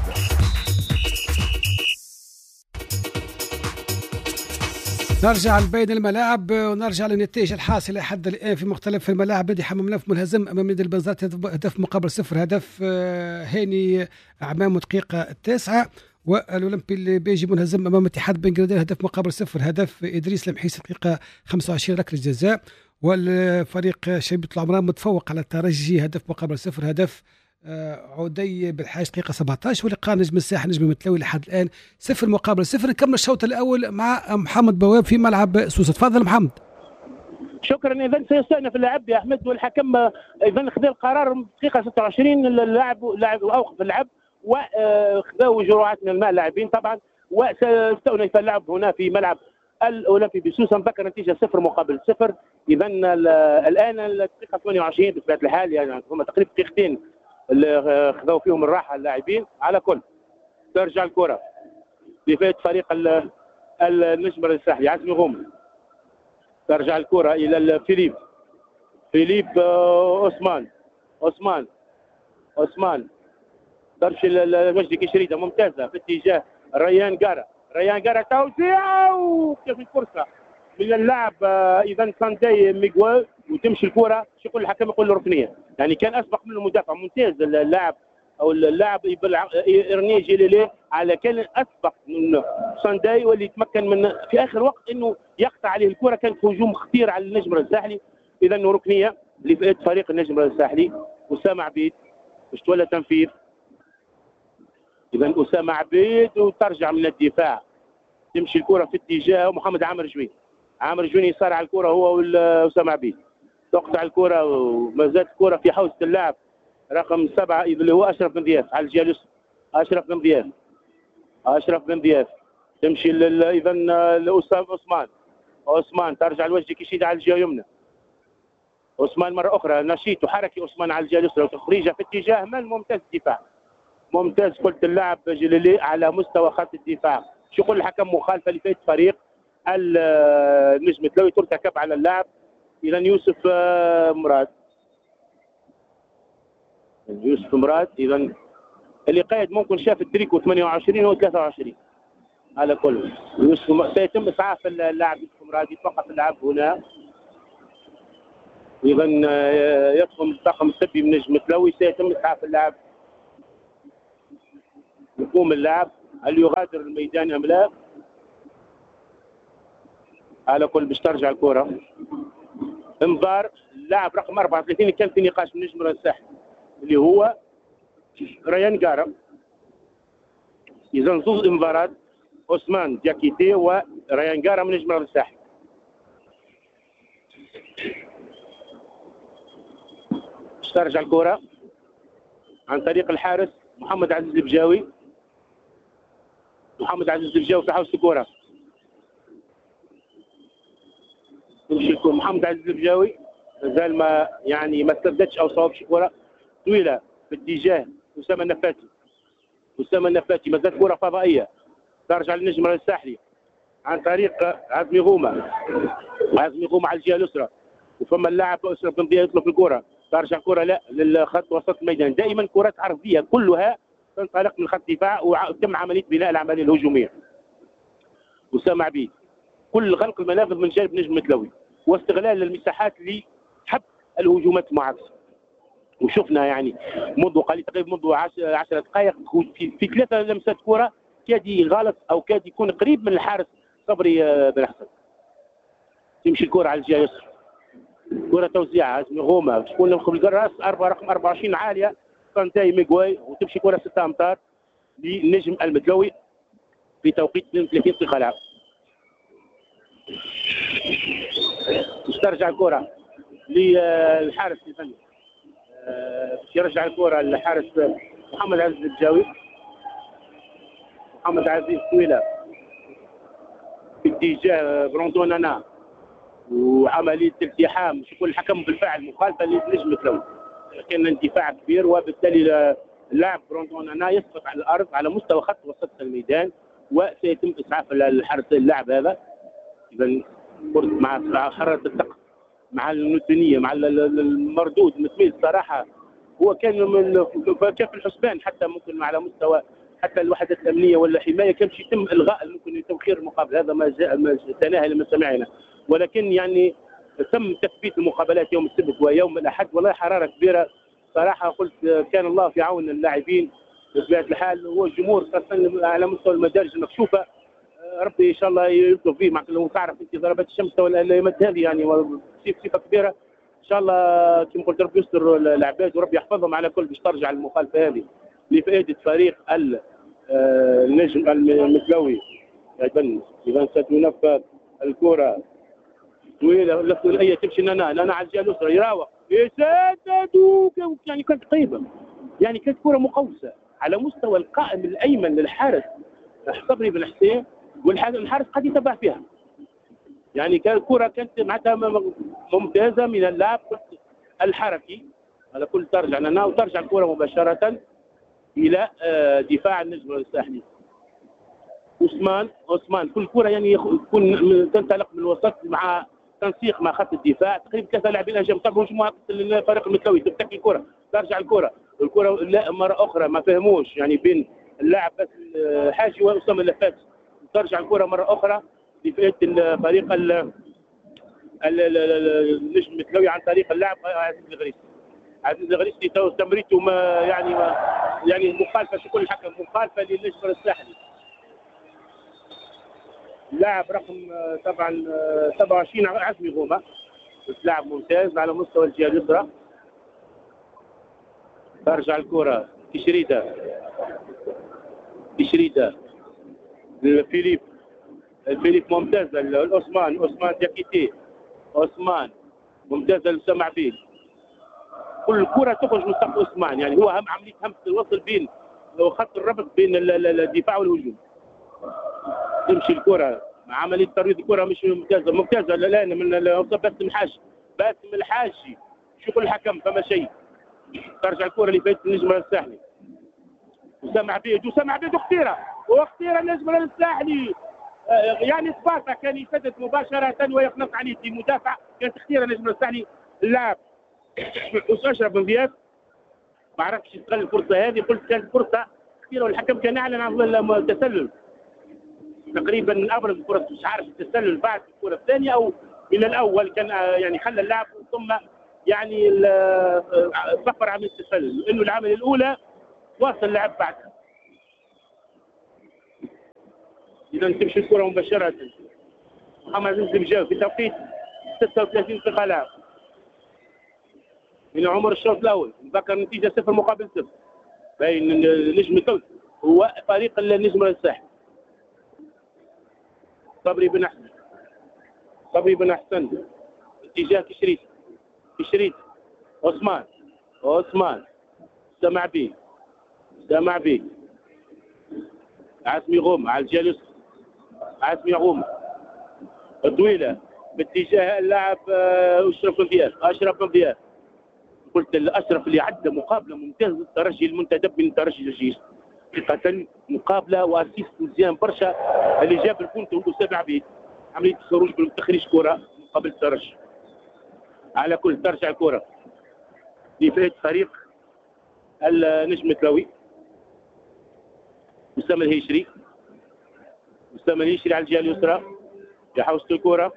نرجع لبين الملاعب ونرجع للنتائج الحاصلة حد الآن في مختلف الملاعب. نادي حمام منف ملهزم أمام نادي البنزرت هدف مقابل صفر، هدف هاني عمام دقيقة التاسعة. والأولمبي اللي بيجي منهزم أمام اتحاد بن قردان هدف مقابل صفر، هدف إدريس لمحيس دقيقة خمسة وعشرين ركلة جزاء. والفريق شبيبة العمران متفوق على الترجي هدف مقابل صفر، هدف عودي بالحاج دقيقة سبعة عشر. ولقاء نجم الساحل نجم متلوي لحد الآن صفر مقابل صفر. نكمل الشوط الأول مع محمد بواب في ملعب سوسة. تفضل محمد. شكرا. اذا سيستأنف اللاعب يا احمد، والحكم اذا خذ القرار دقيقة ستة وعشرين اللاعب لاعب اوقف اللعب وخذوا جرعات من الماء اللاعبين طبعا، وسيستأنف اللعب هنا في ملعب الاولمبي بسوسه. نذكر نتيجه صفر مقابل صفر. اذا الان الدقيقه ثمانية وعشرين بطبيعه الحال، يعني هما تقريبا دقيقتين اللي خذوا فيهم الراحه اللاعبين. على كل ترجع الكره بفاية فريق النجم الساحلي عزمي غوم. ترجع الكره الى فيليب فيليب عثمان عثمان عثمان تمشي لمجدي كشريده ممتازه في اتجاه ريان قارة. ريان قارة توزيع وكيف الفرصه من اللاعب اذا سانداي ميغويل، وتمشي الكره شو يقول الحكم؟ يقول له ركنيه، يعني كان اسبق من المدافع. ممتاز اللاعب او اللاعب ارني جيليلي على كان اسبق من سانداي، واللي يتمكن من في اخر وقت انه يقطع عليه الكره. كانت هجوم خطير على النجم الساحلي. اذا ركنيه لفئه فريق النجم الساحلي. اسامه عبيد باش تولى تنفيذ. اذا اسامه عبيد وترجع من الدفاع، تمشي الكره في اتجاه محمد عامر جويني. عامر جويني يصارع على الكره هو واسامه عبيد، تقطع الكره وما زالت الكره في حوزه اللاعب رقم سبعه اللي هو اشرف بن ضياف على الجهه اليسرى. اشرف بن ضياف اشرف بن ضياف تمشي اذا لاسامه عثمان عثمان ترجع لوجه كيشيد على الجهه اليمنى. عثمان مره اخرى نشيط وحركي عثمان على الجهه اليسرى وتخريجه في اتجاه من ممتاز الدفاع. ممتاز قلت اللاعب جليلي على مستوى خط الدفاع. شو يقول الحكم؟ مخالفه لفئه فريق النجم التلوي ترتكب على اللاعب الى يوسف مراد. يوسف مراد اذا اللي قايد ممكن شاف التريكو ثمانية وعشرين و ثلاثة وعشرين. على كل يوسف سيتم اسعاف اللاعب يوسف مراد، يتوقف اللعب هنا. اذا يدخل الطاقم الطبي من نجم التلوي، سيتم اسعاف اللاعب. يقوم اللاعب هل يغادر الميدان ام لا؟ على كل باش ترجع الكره. انذار اللاعب رقم أربعة وثلاثين كان في نقاش من نجم الساحل اللي هو ريان قارة. اذا زوج انذارات، عثمان دياكيتي وريان قارة من نجم الساحل. باش ترجع الكره عن طريق الحارس محمد عزيز البجاوي. محمد عزيز البجاوي في حوزة الكره. تمشي الكره محمد عزيز البجاوي مازال ما يعني ما استبدتش او صوبش كره طويله في اتجاه اسامه النفاتي. اسامه النفاتي مازالت كره فضائيه ترجع للنجم الساحلي عن طريق عزمي غومه. عزمي غومه على الجهه اليسرى وفما اللاعب اسرة بن ضياء يطلق الكره. ترجع كره لا للخط وسط الميدان. دائما كرات عرضيه كلها تنطلق من خط الدفاع وتم عمليه بناء العمليه الهجوميه. اسامه عبيد كل غلق المنافذ من جانب نجم متلوي واستغلال المساحات لسحب الهجومات المعاكسه. وشفنا يعني منذ قليل تقريبا منذ عشر دقائق في, في ثلاثه لمسات كره كاد يغلط او كاد يكون قريب من الحارس صبري بن حسن. تمشي الكره على الجهه اليسرى. كره توزيع عزمي غومه تكون بالراس أربعة رقم أربعة وعشرين عاليه سانتاي ميغواي، وتمشي كره ستة امتار للنجم المتلوي في توقيت اثنين وثلاثين دقيقه لعب. ترجع الكره للحارس الفني باش يرجع الكره للحارس محمد عزيز البجاوي. محمد عزيز طويله في اتجاه بروندونانا وعمليه التحام شكون الحكم بالفعل مخالفه للنجم الثوري. كان اندفاع كبير وبالتالي اللاعب بروندونانا يسقط على الارض على مستوى خط وسط الميدان وسيتم اسعاف الحارس اللاعب هذا. اذا مع حراره السقف مع النتنيه مع المردود المتميز صراحه هو كان من كان في الحسبان حتى ممكن على مستوى حتى الوحدات الامنيه ولا حمايه كان يتم الغاء ممكن توخير المقابله. هذا ما جاء ما تناهى لما سمعنا، ولكن يعني تم تثبيت المقابلات يوم السبت ويوم الاحد. والله حراره كبيره صراحه. قلت كان الله في عون اللاعبين بطبيعه الحال والجمهور خاصه على مستوى المدارج المكشوفه. ربي ان شاء الله يلطف فيه. مع لو تعرف انت ضربات الشمس والايامات هذه يعني صفه كبيره ان شاء الله كما قلت ربي يستر العباد وربي يحفظهم على كل باش ترجع المخالفه هذه لفائده فريق النجم المثلوي. اذا اذا ستنفذ الكره طويله لفت اي تمشي لنا لنا على الجهه اليسرى يراوغ يسدد يعني كانت قريبه يعني كانت كره مقوسه على مستوى القائم الايمن للحارس صبري بن حسين والحارس قد يتبع فيها. يعني كانت كره كانت معناتها ممتازه من اللاعب الحركي على كل ترجع لنا وترجع الكره مباشره الى دفاع النجم الساحلي. عثمان عثمان كل كره يعني تكون تنطلق من الوسط مع تنسيق مع خط الدفاع تقريبا ثلاثه لاعبين اجانب طبعا مجموعه الفريق المثلوي تفتك الكره ترجع الكره الكره لا مره اخرى ما فهموش يعني بين اللاعب بس حاجي واسامه اللفات ترجع الكره مره اخرى لفئه الفريق النجم المثلوي عن طريق اللاعب عزيز الغريسي. عزيز الغريسي تمريته ما يعني ما يعني مخالفه شكون الحكم مخالفه للنجم الساحلي. اللاعب رقم طبعا سبعة وعشرين عزمي غومه لاعب ممتاز على مستوى الجهه اليسرى. ترجع الكره كشريده كشريده فيليب فيليب ممتازه العثمان عثمان دياكيتي عثمان ممتازه لسمع بيه. كل كره تخرج من خط عثمان يعني هو هم عمليه همس الوصل بين خط الربط بين الدفاع والهجوم. تمشي الكره مع عمليه ترويض الكره مش ممتازه ممتازه الان من باسم الحاجي باسم الحاجي شوف الحكم فما شيء. ترجع الكره لفائده النجم الساحلي وسمع بيد وسمع بيد اختيره واختيره النجم الساحلي يعني سبارتا كان يسدد مباشره ويقنص عليه المدافع. كانت اختيره النجم الساحلي اللاعب اشرف بن غياث ما عرفش يستغل الفرصه هذه. قلت كانت فرصه اختيره والحكم كان اعلن عن التسلل تقريبا من ابرز الفرص مش عارف التسلل بعد الكره الثانيه او من الاول كان يعني خلى اللاعب ثم يعني صفر عمليه التسلل لانه العمليه الاولى واصل لعب بعدها. اذا تمشي الكره مباشره محمد عزيز المجاوي في توقيت ستة وثلاثين دقيقه لعب من عمر الشوط الاول نذكر النتيجه صفر مقابل صفر بين النجم التونسي هو فريق النجم الساحلي. صبري بن حسن صبري بن حسن اتجاه كشريت كشريت عثمان عثمان سمع بيه سمع بيه عزمي غوم على الجهه اليسرى عزمي غوم طويله باتجاه اللاعب اشرف بن غياث اشرف بن غياث. قلت الاشرف اللي عدى مقابله ممتازه الترجي المنتدب من ترجي الجيش حقيقه مقابله واسيست مزيان برشا اللي جاب البونت وسابع به عمليه الخروج بالتخريج كره مقابل الترجي. على كل ترجع الكره لفائده فريق النجم التلاوي اسامه الهيشري اسامه الهيشري على الجهه اليسرى يحوس الكره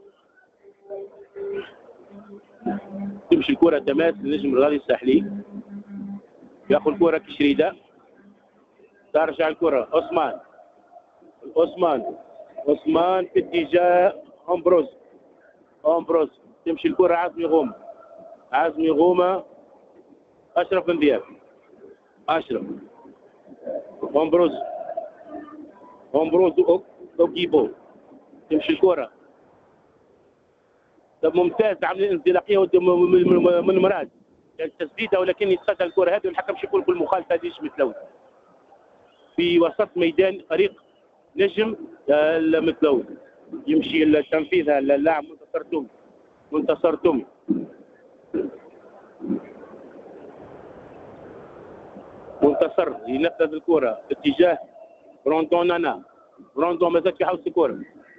تمشي الكره تماس للنجم الغالي الساحلي ياخذ الكره كشريده ترجع الكره عثمان عثمان عثمان في اتجاه امبروز امبروز تمشي الكره عزمي غومه عزمي غومه اشرف بن دياب اشرف امبروز امبروز اوكيبو تمشي الكره ممتاز عمليه انزلاقيه من مراد كانت تسديده ولكن يتخطى الكره هذه والحكم يقول كل مخالفه هذه مثلوي في وسط ميدان فريق نجم المثلوي. يمشي التنفيذ اللاعب منتصر تومي. منتصر تومي منتصر ينفذ الكرة اتجاه روندون نانا. روندون مازال في حوزة الكرة،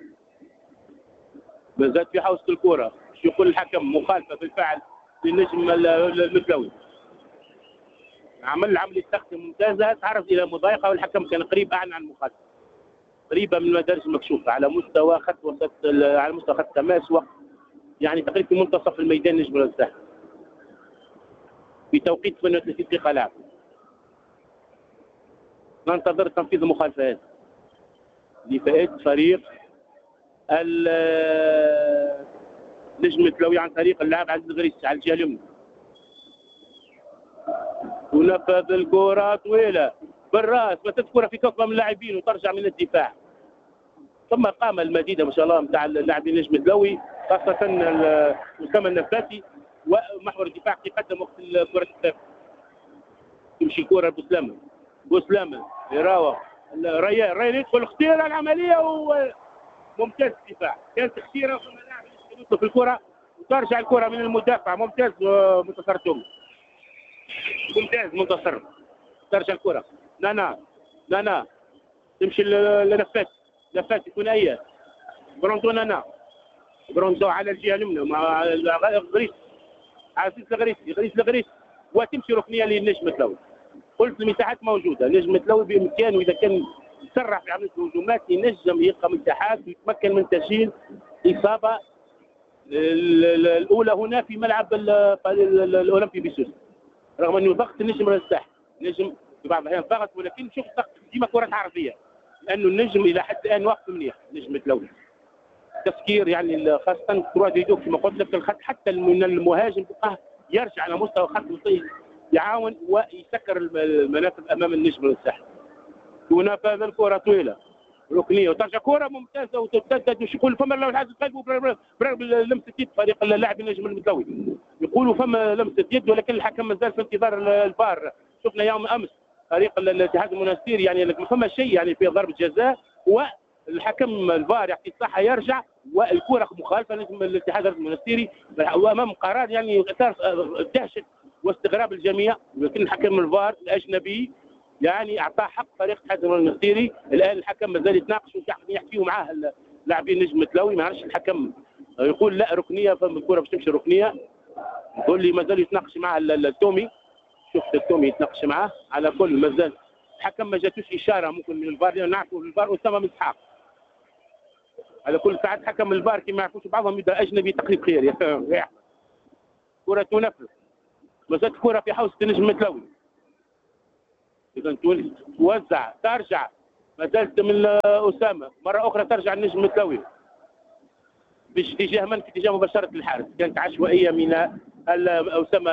مازال في حوزة الكرة. شو يقول الحكم؟ مخالفة بالفعل للنجم المثلوي. عمل عملية تقديم ممتازة تعرض إلى مضايقة والحكم كان قريب أعلن عن المخالفة، قريبة من المدارج المكشوفة على مستوى خط وسط، على مستوى خط تماس وقت يعني تقريبا في منتصف الميدان نجم الساحل في توقيت ثمانية وثلاثين دقيقة لعب. ننتظر تنفيذ المخالفة هذه لفائدة فريق النجم التلوي عن طريق اللاعب عزيز الغريسي على الجهة اليمنى. ونفذ الكرة طويلة بالراس، ما تذكر في كوكبة من اللاعبين وترجع من الدفاع. ثم قام المديدة ما شاء الله نتاع اللاعبين نجم التلوي خاصة أسامة النفاتي ومحور الدفاع يقدم وقت الكرة الثابتة. تمشي الكرة بوسلامة. بوسلامة يراوغ ريان. ريان يدخل خطيرة العملية وممتاز الدفاع. كانت خطيرة وثم لاعب يدخل في الكرة وترجع الكرة من المدافع. ممتاز منتصر تومي. ممتاز منتصر. ترجع الكرة نانا نانا تمشي لنفات. نفات ثنائية بروندو نانا. بروندو على الجهة اليمنى مع غريس عزيز الغريسي. غريس الغريس وتمشي ركنية للنجم التلوي. قلت المساحات موجودة. النجم التلوي بإمكانه إذا كان يسرع في عملية الهجومات ينجم يلقى مساحات ويتمكن من تسجيل إصابة الأولى هنا في ملعب الأولمبي بسوس. رغم أنه ضغط النجم على الساحل. النجم في بعض الأحيان ضغط ولكن شوف ضغط ديما كرة عرضية لأنه النجم إلى حد الآن واقف منيح. النجم التلوي تفكير يعني خاصة كرة ديدوك كما قلت لك الخط حتى من المهاجم بقى يرجع على مستوى خط وسطي يعاون ويسكر المنافذ امام النجم الساحل. ونفذ الكره طويله ركنيه وترجع كره ممتازه وتتسدد وش يقول فما لو الحاج قلبه برغم لمسه يد فريق اللاعب النجم المتلوي. يقولوا فما لمسه يد ولكن الحكم مازال في انتظار الفار. شفنا يوم امس فريق الاتحاد المنستيري يعني ما فما شيء يعني في ضربه جزاء والحكم الفار يعطي الصحه يرجع والكره مخالفه نجم الاتحاد المنستيري وامام قرار يعني اثار دهشه واستغراب الجميع. لكن الحكم الفار الاجنبي يعني اعطاه حق فريق الاتحاد المنستيري. الان الحكم مازال يتناقش يحكيوا معاه لاعبين نجم التلوي. ما عرفش الحكم يقول لا ركنيه فما الكره باش تمشي ركنيه. يقول لي مازال يتناقش معاه التومي. شفت التومي يتناقش معاه على كل مازال الحكم ما جاتوش اشاره ممكن من الفار لان نعرفوا الفار اسامه من اسحاق. على كل ساعات حكم الفار كما يعرفوش بعضهم اذا اجنبي تقريب خير يا كره تنفذ. مازالت كره في حوزه النجم التلوي. اذا توزع ترجع مازالت من اسامه مره اخرى ترجع النجم التلوي باش اتجاه من في اتجاه مباشره الحارس. كانت عشوائيه من اسامه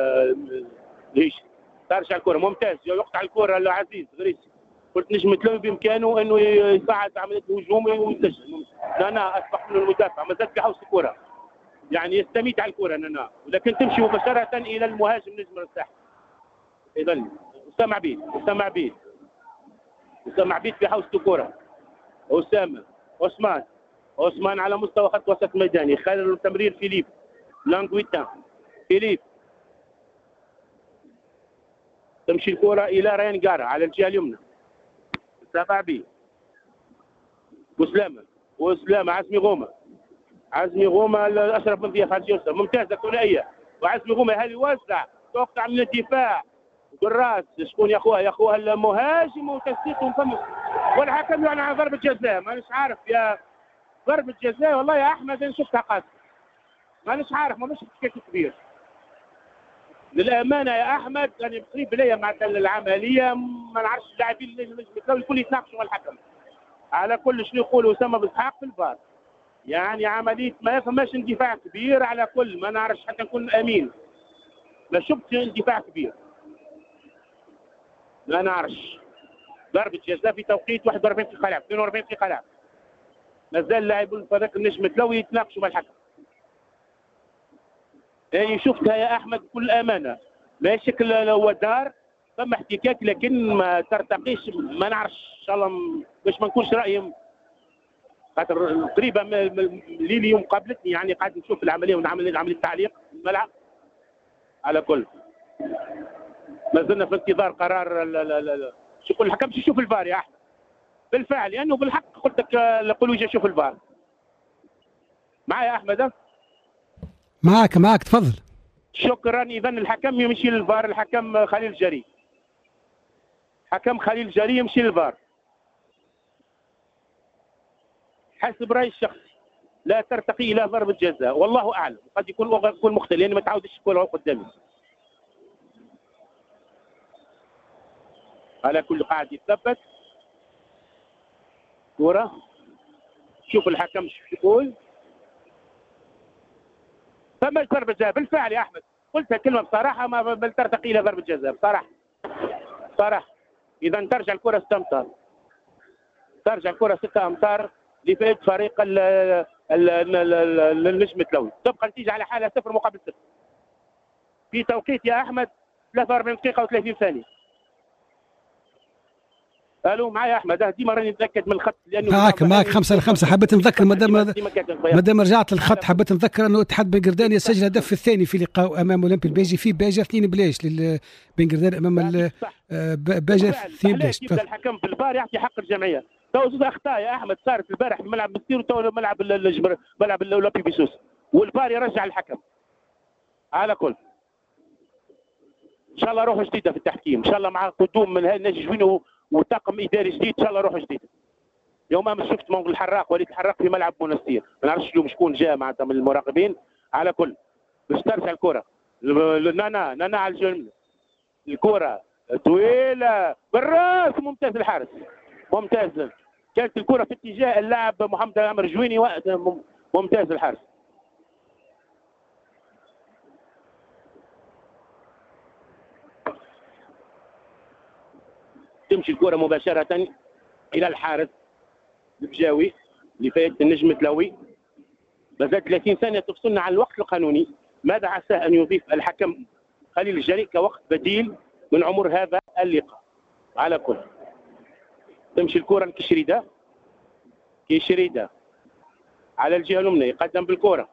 الهيشي. ترجع الكره ممتاز يقطع الكره العزيز غريسي. قلت نجم التلوي بامكانه انه يصعد عمليه الهجوم ويسجل. نانا اصبح من المدافع مازال في حوزه الكره يعني يستميت على الكره نانا ولكن تمشي مباشره الى المهاجم نجم الساحل. اذا اسامه عبيد اسامه عبيد اسامه عبيد في حوزه الكره. اسامه عثمان عثمان على مستوى خط وسط ميداني. خلل التمرير فيليب لانغويتا. فيليب تمشي الكره الى ريان جارا على الجهه اليمنى. سبع بي وسلامه وسلامه عزمي غومه. عزمي غومه اشرف من ضياف على الجهه اليسرى. ممتازه ثنائيه وعزمي غومه هذه يوزع توقع من الدفاع بالراس. شكون يا اخوها يا اخوها المهاجم وتسديدهم فم والحكم يعني على ضربه جزاء. مانيش عارف يا ضربه جزاء والله يا احمد انا شفتها قاسيه. مانيش عارف ما مش تشكيك كبير للامانه يا احمد. يعني قريب ليا مع العمليه ما نعرفش اللاعبين الكل الكل يتناقشوا مع الحكم على كل شنو يقولوا اسامه باسحاق في الفار. يعني عمليه ما فماش اندفاع كبير على كل ما نعرفش حتى نكون امين. ما شفتش اندفاع كبير ما نعرفش. ضربه جزاء في توقيت واحد وأربعين دقيقه لعب اثنين وأربعين دقيقه لعب. مازال لاعبون فريق النجم التلوي يتناقشوا مع الحكم. يعني شفتها يا احمد بكل امانه ما شكل هو دار ثم احتكاك لكن ما ترتقيش. ما نعرفش ان شاء الله باش ما نكونش رايي خاطر قريبه لي اليوم قابلتني يعني قاعد نشوف العمليه ونعمل عمليه تعليق في الملعب. على كل ما زلنا في انتظار قرار شو يقول الحكم باش يشوف الفار يا احمد. بالفعل لانه يعني بالحق قلت لك القلوجه يشوف الفار. معايا احمد؟ معك معك تفضل. شكرا. اذا الحكم يمشي للفار، الحكم خليل جري. حكم خليل جري يمشي للفار حسب رايي الشخصي، لا ترتقي الى ضربه جزاء، والله اعلم قد يكون يكون مختلف لان ما تعودش الكره قدامي. على كل قاعد يتثبت كره. شوف الحكم شو يقول. فما ضربه جزاء بالفعل يا احمد. قلتها كلمه بصراحه ما بل ترتقي الى ضربه جزاء بصراحه بصراحه. اذا ترجع الكره ستة امتار، ترجع الكره ستة امتار لفائده فريق النجم التلوي. تبقى النتيجه على حالها صفر مقابل صفر في توقيت يا احمد ثلاثة وأربعين دقيقه وثلاثين ثانيه. الو معايا احمد؟ ديما راني نتاكد من الخط لانه معك معك خمسة لخمسة. حبيت نذكر مادام مادام رجعت للخط حبيت نذكر انه اتحاد بن قردان سجل الهدف الثاني في لقاء امام اولمبي البيجي في باجه اثنين بلاش لبن قردان امام باجه اثنين بلاش. يبدا الحكم في الفار يعطي حق الجمعيه. تو زوج اخطاء يا احمد صارت البارح في ملعب مستير وتو ملعب الجبر ملعب الاولمبي بيسوس والفار يرجع الحكم. على كل ان شاء الله روح جديده في التحكيم، ان شاء الله مع قدوم من الناجي جوينو وطاقم اداري جديد ان شاء الله روح جديد. يوم امس شفت مونغ الحراق وليد الحراق في ملعب مونستير، ما نعرفش اليوم شكون جاء معناتها من المراقبين. على كل باش ترجع الكره نانا نانا على الجنب، الكره طويله بالراس ممتاز الحارس ممتاز. كانت الكره في اتجاه اللاعب محمد عمر جويني ممتاز الحارس. تمشي الكرة مباشرة إلى الحارس البجاوي لفائدة النجم التلوي. مازال ثلاثين ثانية تفصلنا عن الوقت القانوني. ماذا عسى أن يضيف الحكم خليل الجري كوقت بديل من عمر هذا اللقاء؟ على كل تمشي الكرة لكشريدة. كشريدة على الجهة اليمنى يقدم بالكرة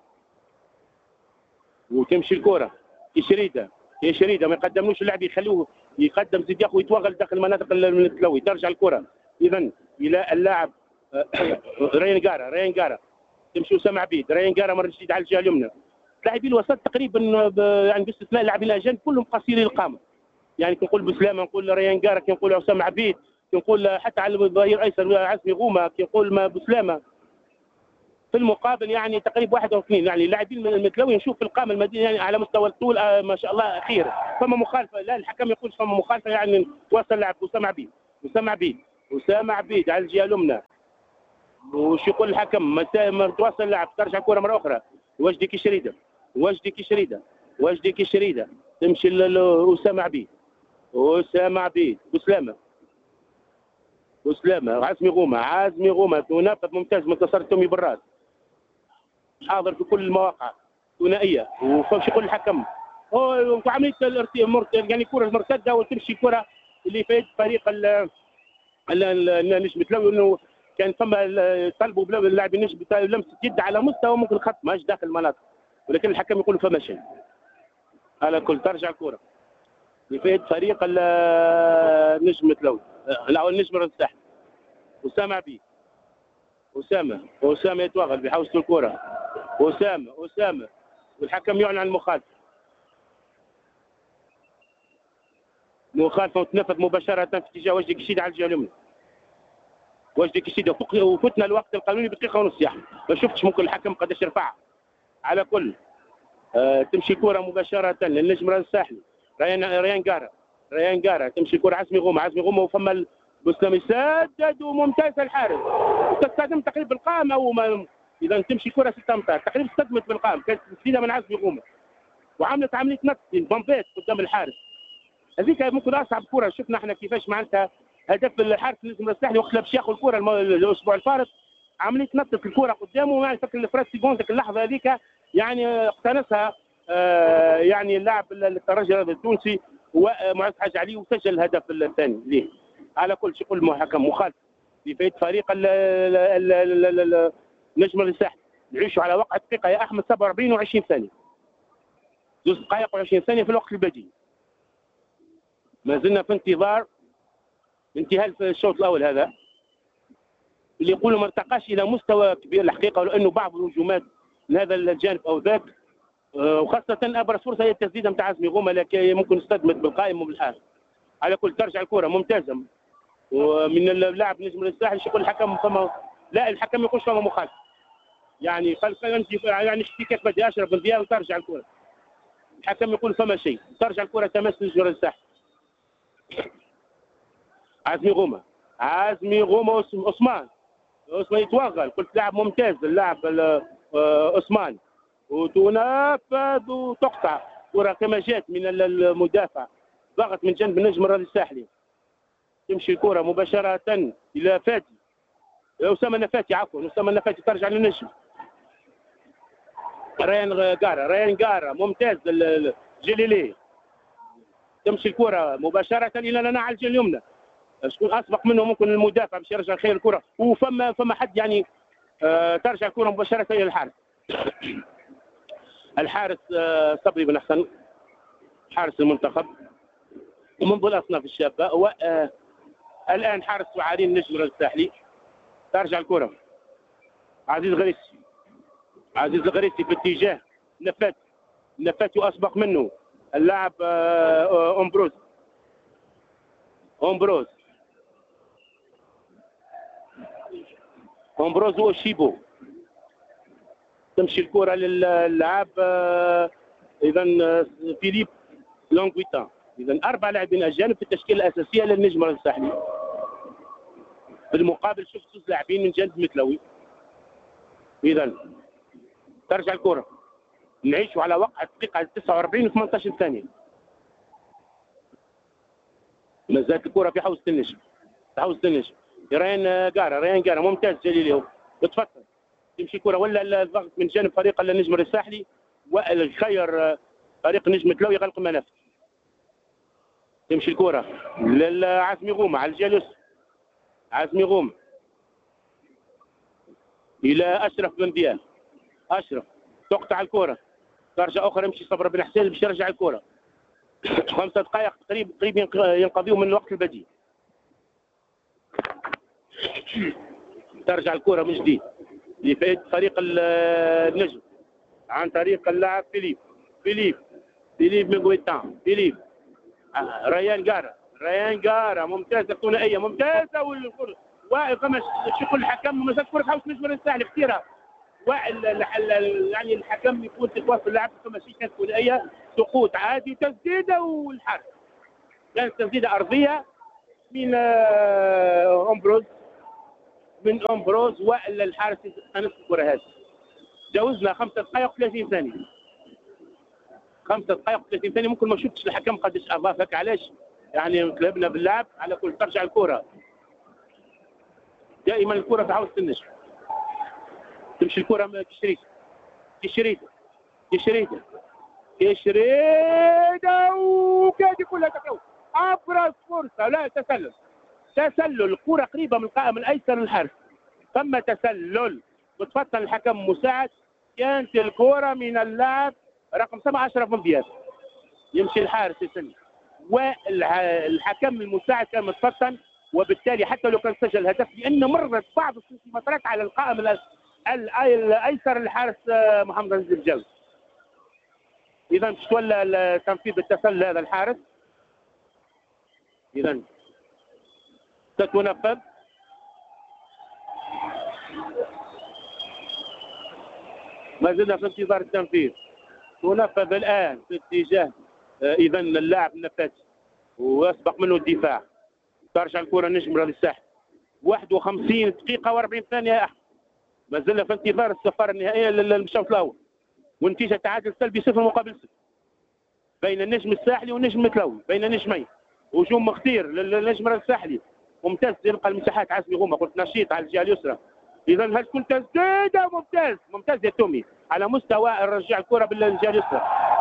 وتمشي الكرة كشريدة. كشريدة ما يقدملوش اللاعب يخلوه يقدم زيد ياخذ يتوغل داخل مناطق التلوي. ترجع الكره اذا الى اللاعب ريان غارا. ريان غارا تمشي اسامه عبيد. ريان غارا مره جديده على الجهه اليمنى. لاعبي الوسط تقريبا يعني باستثناء اللاعبين الاجانب كلهم قصيري القامه. يعني كنقول بسلامه نقول ريان غارا، كي نقول اسامه عبيد، كي نقول حتى على الظهير الايسر عزمي غومه، كي نقول بسلامه. في المقابل يعني تقريبا واحد او اثنين يعني اللاعبين المتلوي نشوف في القامه المدينه يعني على مستوى الطول آه ما شاء الله خير. فما مخالفه، لا الحكم يقول فما مخالفه يعني وصل لاعب اسامه عبيد. اسامه عبيد اسامه عبيد على الجهه اليمنى. وش يقول الحكم؟ ما توصل اللاعب ترجع كره مره اخرى. وجدي كشريده وجدي كشريده وجدي كشريده تمشي لاسامه عبيد. اسامه عبيد بسلامه بسلامه عزمي غومه. عزمي غومه منافذ ممتاز من تصرف تومي بالراس، حاضر في كل المواقع ثنائيه. وفوش يقول الحكم وعمليه يعني كره مرتده وتمشي كره اللي فايت فريق النجم التلوي انه كان ثم طلبوا اللاعب النجم لمسه يد على مستوى ممكن الخط ماش داخل المناطق، ولكن الحكم يقول فما شيء. على كل ترجع الكره لفايت فريق النجم التلوي لا النجم الساحل. اسامه عبيد اسامه اسامه يتوغل بيحوس الكره. اسامه اسامه والحكم يعلن عن المخالفه. مخالفه وتنفذ مباشره في اتجاه وجدي كشيده على الجهه اليمنى. وجدي كشيده وفتنا الوقت القانوني بدقيقه ونص يا احمد، ما شفتش ممكن الحكم قداش يرفعها. على كل آه تمشي كره مباشره للنجم الساحلي. ريان ريان غارا ريان غارا تمشي كره عزمي غومه. عزمي غومه وفما بسلام يسدد وممتاز الحارس. تستخدم تقريبا القامه وما اذا تمشي كره ستة امتار تقريبا استخدمت بالقام. كانت تسديده من عزمي غومه وعملت عمليه نط بمبيت قدام الحارس. هذيك ممكن اصعب كره شفنا احنا كيفاش معناتها هدف الحارس النجم الساحلي وقت باش ياخذ الكره الاسبوع الفارط عمليه نطت الكره قدامه. يعني فكر الفراس سيكوند اللحظه هذيك يعني اقتنصها آه يعني اللاعب الترجي التونسي ومعز حاج علي وسجل الهدف الثاني ليه. على كل شيء يقول المحكم مخالف لفايت فريق النجم الساحلي. نعيشوا على وقع دقيقه يا احمد سبعة وأربعين وعشرين ثانيه، زوج دقائق وعشرين ثانيه في الوقت البديل. ما زلنا في انتظار انتهاء الشوط الاول هذا اللي يقولوا ما ارتقاش الى مستوى كبير الحقيقه، ولو انه بعض الهجومات من هذا الجانب او ذاك، وخاصه ابرز فرصه هي التسديده نتاع عزمي غومه، لكن ممكن نستدمج بالقائم وبالحارس. على كل ترجع الكره ممتازه ومن اللاعب نجم الساحل. يقول الحكم فما لا الحكم ما يقولش فما مخالف، يعني قال يعني احتكاك بدي اشرف بن دياب وترجع الكره. الحكم يقول فما شيء، ترجع الكره تمس نجم الساحل. عزمي غومه عزمي غومه عثمان عثمان يتوغل، قلت لاعب ممتاز اللاعب عثمان، وتنفذ وتقطع كره كما جات من المدافع، ضغط من جنب النجم الرياضي الساحلي. تمشي الكره مباشره الى فاتي اسامه النفاتي عفوا اسامه النفاتي ترجع للنجم. ريان غارة ريان غارة ممتاز الجليلي. تمشي الكره مباشره الى لنا على الجهه اليمنى، شكون اسبق منه ممكن المدافع باش يرجع خير الكره، وفما فما حد يعني آه ترجع الكره مباشره الى الحارس. الحارس آه صبري بن حسن حارس المنتخب ومنذ الاصناف الشابه، والان آه حارس وعارين النجم الساحلي. ترجع الكره عزيز غريسي عزيز الغريسي في اتجاه نفاتي نفاتي واسبق منه اللاعب آه امبروز امبروز امبروز وشيبو. تمشي الكره للاعب آه اذا فيليب لونغويتان. اذا اربع لاعبين اجانب في التشكيله الاساسيه للنجم الساحلي. بالمقابل شفت ست لاعبين من جانب متلوي. اذا ترجع الكره نعيشوا على وقع دقيقه تسعة وأربعين وثمانية عشر ثانيه. ما زالت الكره في حوزه النجم في حوزه النجم. ريان غارة ريان غارة ممتاز جليلي بتفضل. تمشي الكره ولا الضغط من جانب فريق النجم الساحلي، والخير فريق النجم التلوي يغلق المنافذ. تمشي الكره لعزمي غومه على الجهه اليسرى. عزمي غومه الى اشرف بن دياب. اشرف تقطع الكره، ترجع اخرى يمشي صبر بن حسين باش يرجع الكره. خمسة دقائق تقريبا قريب ينقضيوا من الوقت البديل. ترجع الكره من جديد لفائده فريق النجم عن طريق اللاعب فيليب فيليب فيليب ميغويتان فيليب ريان غارة ريان غارة ممتازه الثنائيه ممتازه. والكره وفما شغل الحكم مازال كره حوس نجم الساحل اختيارها، يعني الحكم يكون في توافق اللاعب فما شيء كانت ثنائيه سقوط عادي تسديده والحارس. كانت تسديده ارضيه من امبروز من امبروز والا الحارس استانس الكره هذه. جاوزنا خمسة دقائق وثلاثين ثانيه خمسة دقائق وثلاثين ثانيه. ممكن ما شفتش الحكم قداش اضاف هكا علاش يعني تلعبنا باللعب. على كل ترجع الكره دائما الكره في حوزه النجم. تمشي الكره كشريده كشريده كشريده كشريده وكاد كلها تكلو. ابرز فرصه لا تسلل تسلل الكره قريبه من القائم الايسر للحارس. ثم تسلل وتفضل الحكم مساعد. كانت الكره من اللاعب رقم سبعة اشرف بن دياب. يمشي الحارس يسلم والحكم المساعد كان متفطن، وبالتالي حتى لو كان سجل هدف لانه مرت بعض السنتيمترات على القائم الايسر للحارس محمد عزيز الجوزي. اذا تولى تنفيذ التسلل هذا الحارس. اذا ستنفذ ما زلنا في انتظار التنفيذ. تنفذ الان في اتجاه اذا اللاعب النفاتي واسبق منه الدفاع. ترجع الكره النجم للساحل. واحد وخمسين دقيقه وأربعين ثانيه يا احمد. ما زلنا في انتظار الصفاره النهائيه للشوط الاول، والنتيجه تعادل سلبي صفر مقابل صفر بين النجم الساحلي والنجم المتلوي، بين نجمين. هجوم مختير للنجم الساحلي ممتاز، يلقى المساحات. عزمي غومه قلت نشيط على الجهه اليسرى. اذا هل تكون تسديده ممتاز ممتاز يا تومي على مستوى رجع الكره بالجهه اليسرى.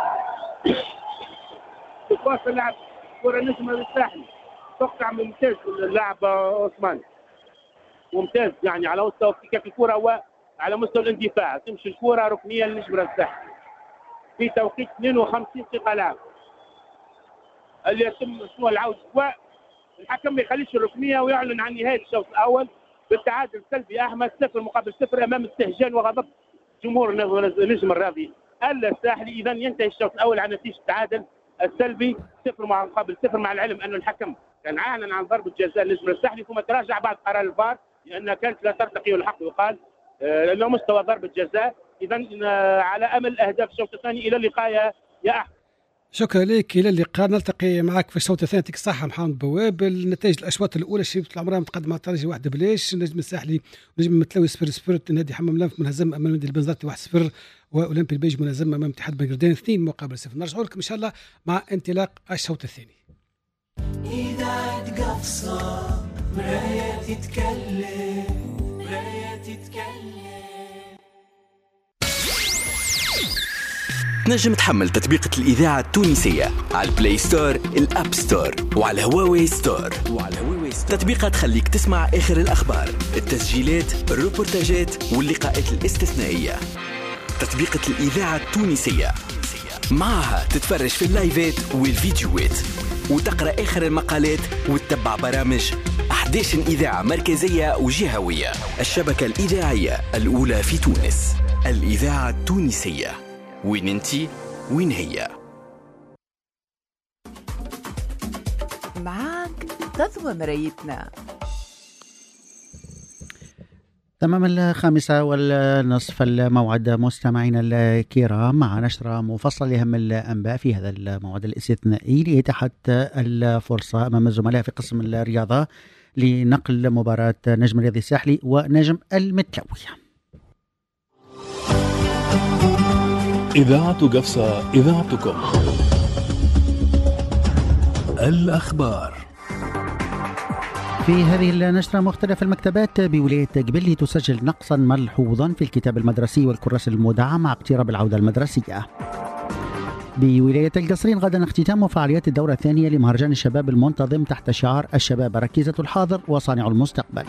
تواصل لعب كره النجم الساحلي تقطع ممتاز اللاعب عثمان. ممتاز يعني على مستوى افتكاك الكره وعلى مستوى الاندفاع. تمشي الكره ركنيه للنجم الساحلي في توقيت اثنين وخمسين دقيقه لعب اللي يتم شنو العوده. والحكم ما يخليش الركنيه ويعلن عن نهايه الشوط الاول بالتعادل السلبي احمد صفر مقابل صفر امام استهجان وغضب جمهور النجم الرياضي الساحلي. اذا ينتهي الشوط الاول على نتيجه التعادل السلبي صفر مقابل صفر، مع العلم ان الحكم كان اعلن عن ضربه جزاء النجم الساحلي ثم تراجع بعد قرار الفار لانها كانت لا ترتقي الحق وقال لانه مستوى ضربه جزاء. اذا على امل اهداف الشوط الثاني. الى اللقاء يا احمد. شكرا لك، الى اللقاء. نلتقي معك في الشوط الثاني. يعطيك الصحه محمد بواب. النتائج الاشواط الاولى الشبيبه العمران متقدم مع الترجي واحد بلاش، النجم الساحلي ونجم المتلوي صفر صفر، نادي حمام لنف منهزم امام نادي البنزرتي واحد صفر، واولمبي البيج منهزم امام اتحاد بنجردين اثنين مقابل صفر. نرجعوا لكم ان شاء الله مع انطلاق الشوط الثاني. إذاعة قفصة مراية تتكلم مراية تتكلم. تنجم تحمل تطبيقة الإذاعة التونسية على البلاي ستور، الأب ستور، وعلى هواوي ستور. وعلى هواوي ستور تطبيقات تخليك تسمع آخر الأخبار، التسجيلات، الروبورتاجات واللقاءات الاستثنائية. تطبيقة الإذاعة التونسية معها تتفرج في اللايفات والفيديوهات وتقرأ آخر المقالات وتتبع برامج أحد عشر إذاعة مركزية وجهوية. الشبكة الإذاعية الأولى في تونس، الإذاعة التونسية. وين انتي وين هي؟ معاك تضوى مرايتنا. تمام الخامسة والنصف الموعد مستمعينا الكرام مع نشرة مفصلة لأهم الأنباء في هذا الموعد الاستثنائي لإتاحة الفرصة أمام الزملاء في قسم الرياضة لنقل مباراة نجم الرياضي الساحلي ونجم المتلوي. إذاعة قفصة إذاعتكم. الأخبار. في هذه النشرة مختلف المكتبات بولاية قبلي تسجل نقصا ملحوظا في الكتاب المدرسي والكراسي المودعة مع اقتراب العودة المدرسية. بولاية القصرين غدا اختتام فعاليات الدورة الثانية لمهرجان الشباب المنتظم تحت شعار الشباب ركيزة الحاضر وصانع المستقبل.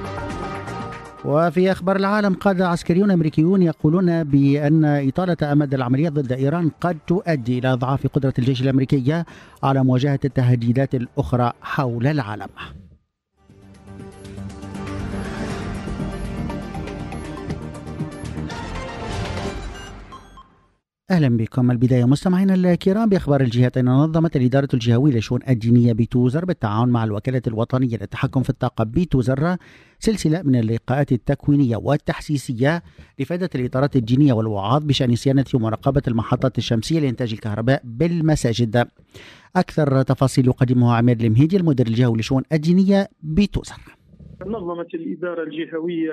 وفي أخبار العالم قادة عسكريون أمريكيون يقولون بأن إطالة أمد العمليات ضد إيران قد تؤدي إلى إضعاف قدرة الجيش الأمريكي على مواجهة التهديدات الأخرى حول العالم. أهلا بكم. البداية مستمعينا الكرام بأخبار الجهات. أن نظمت الإدارة الجهوية للشؤون الدينية بتوزر بالتعاون مع الوكالة الوطنية للتحكم في الطاقة بتوزر سلسلة من اللقاءات التكوينية والتحسيسية لفائدة الإطارات الدينية والوعاظ بشأن صيانة ومراقبة المحطات الشمسية لإنتاج الكهرباء بالمساجد. أكثر تفاصيل يقدمها عماد المهيدي المدير الجهوي للشؤون الدينية بتوزر. نظمت الإدارة الجهوية